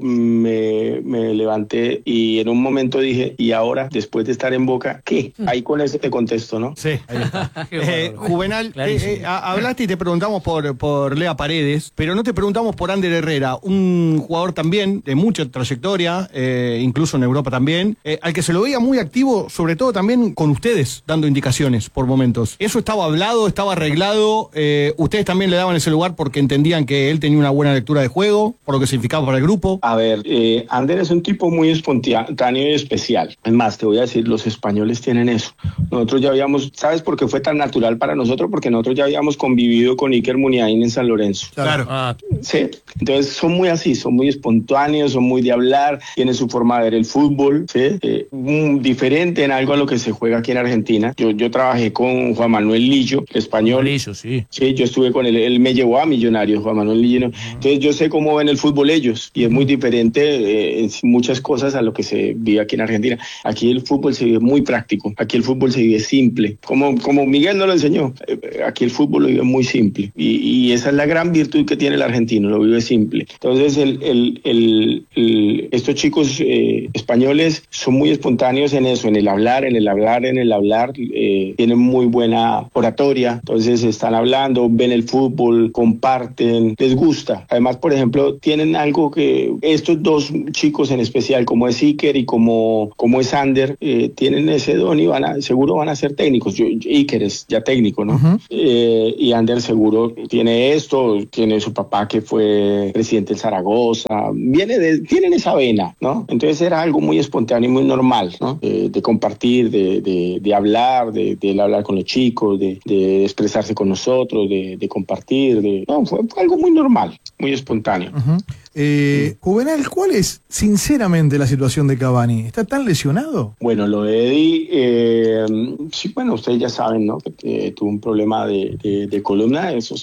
Speaker 5: me, me levanté y en un momento dije, y ahora, después de estar en Boca, ¿qué? Ahí con eso te contesto, ¿no?
Speaker 6: Sí, ahí está. eh, Juvenal, eh, eh, hablaste y te preguntamos por, por Lea Paredes, pero no te preguntamos por Ander Herrera, un jugador también de mucha trayectoria, eh, incluso en Europa también, eh, al que se lo veía muy activo, sobre todo también con ustedes, dando indicaciones por momentos. ¿Eso estaba hablado, estaba arreglado? Eh, ¿Ustedes también le daban ese lugar porque entendían que él tenía una buena lectura de juego, por lo que significaba para el grupo?
Speaker 5: A ver, eh, Ander es un tipo muy espontáneo y especial. Es más, te voy a decir, los españoles tienen eso. Nosotros ya habíamos, ¿sabes por qué fue tan natural para nosotros? Porque nosotros ya habíamos convivido con Iker Muniain en San Lorenzo.
Speaker 6: Claro.
Speaker 5: Ah. Sí, entonces son muy así, son muy espontáneos, son muy de hablar, tienen su forma de ver el fútbol, ¿sí? Eh, un, diferente en algo a lo que se juega aquí en Argentina. Yo, yo trabajé con Juan Manuel Lillo, español.
Speaker 7: Lillo, sí.
Speaker 5: Sí, yo estuve con él, él me llevó a Millonarios, Juan Manuel Lillo. Entonces yo sé cómo ven el fútbol ellos y es muy diferente eh, en muchas cosas a lo que se vive aquí en Argentina. Aquí el fútbol se vive muy práctico, aquí el fútbol se vive simple, como, como Miguel nos lo enseñó. Eh, aquí el fútbol lo vive muy simple y, y esa es la gran virtud que tiene el argentino, lo vive simple. Entonces el, el, el, el, estos chicos eh, españoles son muy espontáneos en eso, en el hablar, en el hablar, en el hablar, eh, tienen muy buena oratoria, entonces están hablando, ven el fútbol, comparten, les gusta. Además, por ejemplo, tienen algo que estos dos chicos en especial, como es Iker y como, como es Ander, eh, tienen ese don y van a, seguro van a ser técnicos. Yo, Iker es ya técnico, ¿no? Uh-huh. Eh, y Ander seguro tiene esto, tiene su papá que fue presidente del Zaragoza, viene de, tienen esa vena, ¿no? Entonces era algo muy espontáneo y muy normal, ¿no? Eh, de compartir, de, de, de hablar, de, de hablar con los chicos, de, de expresarse con nosotros, de, de compartir, de, no, fue, fue algo muy normal, muy espontáneo.
Speaker 3: Uh-huh. Eh, Juvenal, ¿cuál es sinceramente la situación de Cavani? ¿Está tan lesionado?
Speaker 5: Bueno, lo de Eddie, eh, sí, bueno, ustedes ya saben, ¿no? Que, que tuvo un problema de, de, de columna, eso